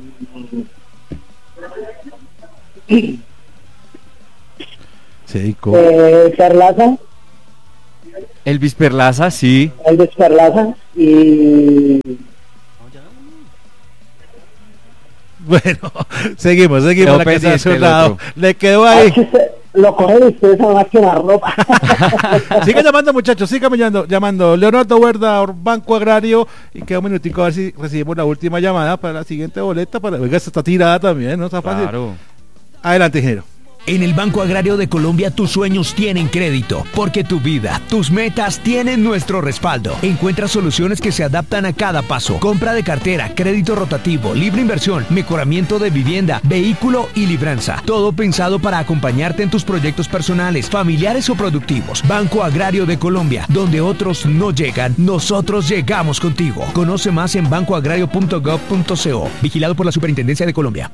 Sí, ¿cómo? Eh, Perlaza, Elvis Perlaza, sí. Elvis Perlaza y Bueno, seguimos, seguimos. Quedó La que está a su pendiente el lado. otro. Le quedó Ah, ahí. que usted- lo cogen ustedes a más que la ropa. Siga llamando, muchachos, siga llamando, llamando. Leonardo Huerta, Banco Agrario. Y queda un minutico a ver si recibimos la última llamada para la siguiente boleta. Para... Oiga, esta está tirada también, ¿no? Está fácil. Claro. Adelante, ingeniero. En el Banco Agrario de Colombia tus sueños tienen crédito, porque tu vida, tus metas tienen nuestro respaldo. Encuentra soluciones que se adaptan a cada paso. Compra de cartera, crédito rotativo, libre inversión, mejoramiento de vivienda, vehículo y libranza. Todo pensado para acompañarte en tus proyectos personales, familiares o productivos. Banco Agrario de Colombia, donde otros no llegan, nosotros llegamos contigo. Conoce más en banco agrario punto gov punto co. Vigilado por la Superintendencia de Colombia.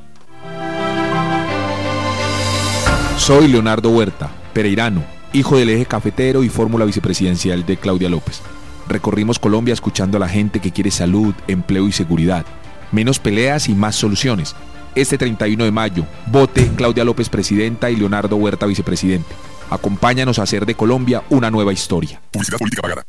Soy Leonardo Huerta, pereirano, hijo del eje cafetero y fórmula vicepresidencial de Claudia López. Recorrimos Colombia escuchando a la gente que quiere salud, empleo y seguridad. Menos peleas y más soluciones. Este treinta y uno de mayo, vote Claudia López presidenta y Leonardo Huerta vicepresidente. Acompáñanos a hacer de Colombia una nueva historia. Publicidad política pagada.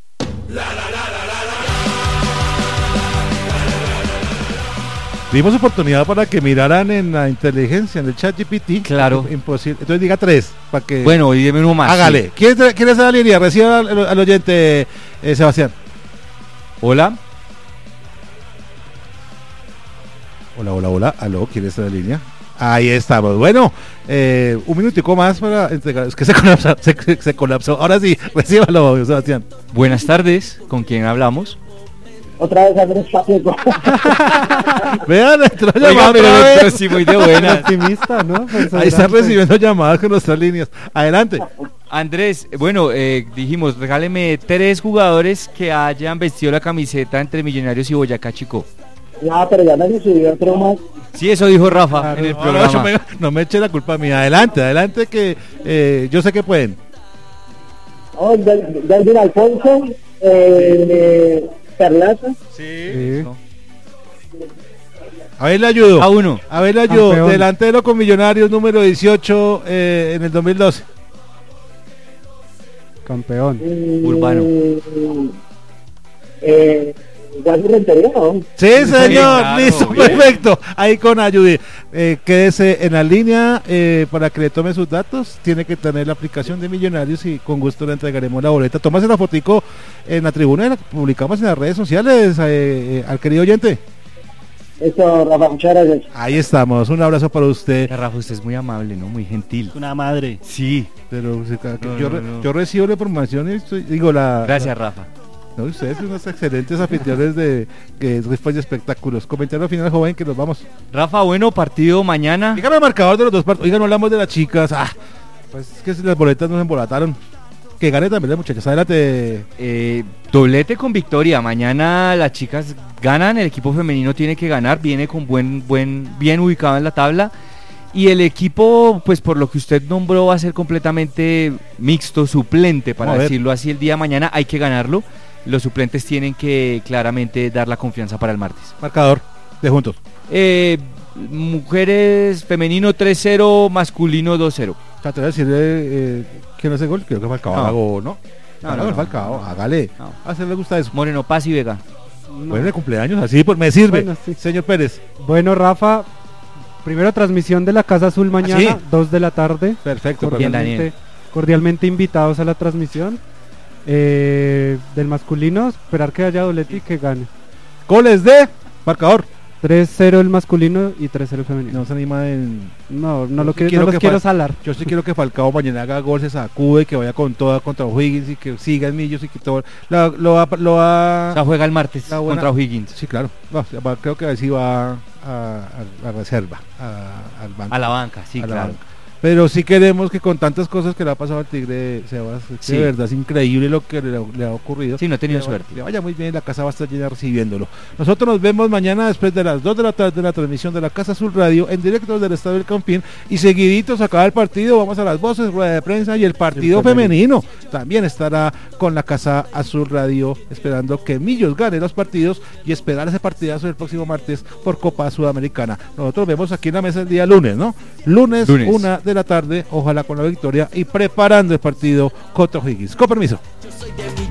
Dimos oportunidad para que miraran en la inteligencia, en el chat G P T. Claro. Imposible. Entonces diga tres. Para que... Bueno, y deme uno más. Hágale. sí. ¿Quién, es- quién es la línea? Reciba al, al oyente, eh, Sebastián. Hola. Hola, hola, hola. Aló, ¿quién es la línea? Ahí estamos. Bueno, eh, un minutico más para entregar. Es que se colapsó. Se, se colapsó. Ahora sí, recíbalo, Sebastián. Buenas tardes, ¿con quién hablamos? Otra vez Andrés Pacheco. Vean, entró Oiga, llamada pero otra entró vez. sí muy de buenas. Optimista, ¿no? Ahí están recibiendo llamadas con nuestras líneas. Adelante. Andrés, bueno, eh, dijimos, regáleme tres jugadores que hayan vestido la camiseta entre Millonarios y Boyacá Chico. No, pero ya me subió otro más. Sí, eso dijo Rafa en el No, no, programa. yo me- no me eche la culpa mía. Adelante, adelante que eh, yo sé que pueden. Oh, Del- Delvin Alfonso, eh, Perlaza. Sí. A ver, le ayudo. A uno. A ver, le ayudo. Campeón. Delantero con Millonarios número dieciocho eh, en el dos mil doce. Campeón. Mm, Urbano. Eh, Guasi Rentería, ¿no? Sí, señor. claro, Listo, bien. perfecto. Ahí con Ayudí. Eh, quédese en la línea eh, para que le tome sus datos. Tiene que tener la aplicación de Millonarios y con gusto le entregaremos la boleta. Tómase la fotico en la tribuna y la publicamos en las redes sociales eh, eh, al querido oyente. Eso, Rafa, muchas gracias. Ahí estamos. Un abrazo para usted. Eh, Rafa, usted es muy amable, ¿no? Muy gentil. Una madre. Sí. Pero se- que No, yo, no, re- no. yo recibo la información y estoy- digo la. Gracias, Rafa. No, ustedes son unos excelentes anfitriones de que después de espectáculos. Comentario al final, joven, que nos vamos. Rafa, bueno, partido mañana. Dígame el marcador de los dos partidos. Oiga, no hablamos de las chicas. Ah, pues es que si las boletas nos embolataron. Que gane también las muchachas. Adelante. Eh, doblete con victoria. Mañana las chicas ganan, el equipo femenino tiene que ganar, viene con buen, buen, bien ubicado en la tabla. Y el equipo, pues por lo que usted nombró, va a ser completamente mixto, suplente, para Vamos a ver. decirlo así, el día de mañana hay que ganarlo. Los suplentes tienen que claramente dar la confianza para el martes. Marcador de juntos. Eh, mujeres femenino tres cero, masculino dos cero. O sea, te voy a decir eh, quién hace gol. Creo que Falcao No. haga gol, ¿no? No, No, no, no, no, Falcao, no. hágale. No. A usted le gusta eso. Moreno Paz y Vega. Bueno, de cumpleaños, así pues me sirve. Bueno, sí. Señor Pérez. Bueno, Rafa, Primero transmisión de la Casa Azul mañana, ¿Ah, sí? dos de la tarde. Perfecto. Cordialmente, cordialmente invitados a la transmisión. Eh, del masculino, esperar que haya doblete y que gane. Goles de marcador. tres cero el masculino y tres cero el femenino. No se anima en... No, no, lo sí quiero, quiero no los que quiero Fal- salar. Yo sí quiero que Falcao mañana haga gol, se sacude, que vaya con toda contra O'Higgins y que siga en Millos y que todo lo, lo va, lo va... O sea, juega el martes la buena- contra O'Higgins. Sí, claro. Va, va, creo que así va a, a, a reserva, a, al banco. A la banca, sí, A la claro. banca. Pero sí queremos que con tantas cosas que le ha pasado al Tigre, Sebas, Sí. de verdad es increíble lo que le, le ha ocurrido. Sí, no ha tenido Le va- suerte. Le vaya muy bien, la casa va a estar llena recibiéndolo. Nosotros nos vemos mañana después de las dos de la tarde de la transmisión de la Casa Azul Radio en directo del Estadio del Campín y seguiditos acaba el partido, vamos a las voces, rueda de prensa y el partido El femenino también estará con la Casa Azul Radio esperando que Millos gane los partidos y esperar ese partidazo el próximo martes por Copa Sudamericana. Nosotros vemos aquí en la mesa el día lunes, ¿no? Lunes, Lunes. una de la tarde, ojalá con la victoria y preparando el partido contra O'Higgins. Con permiso.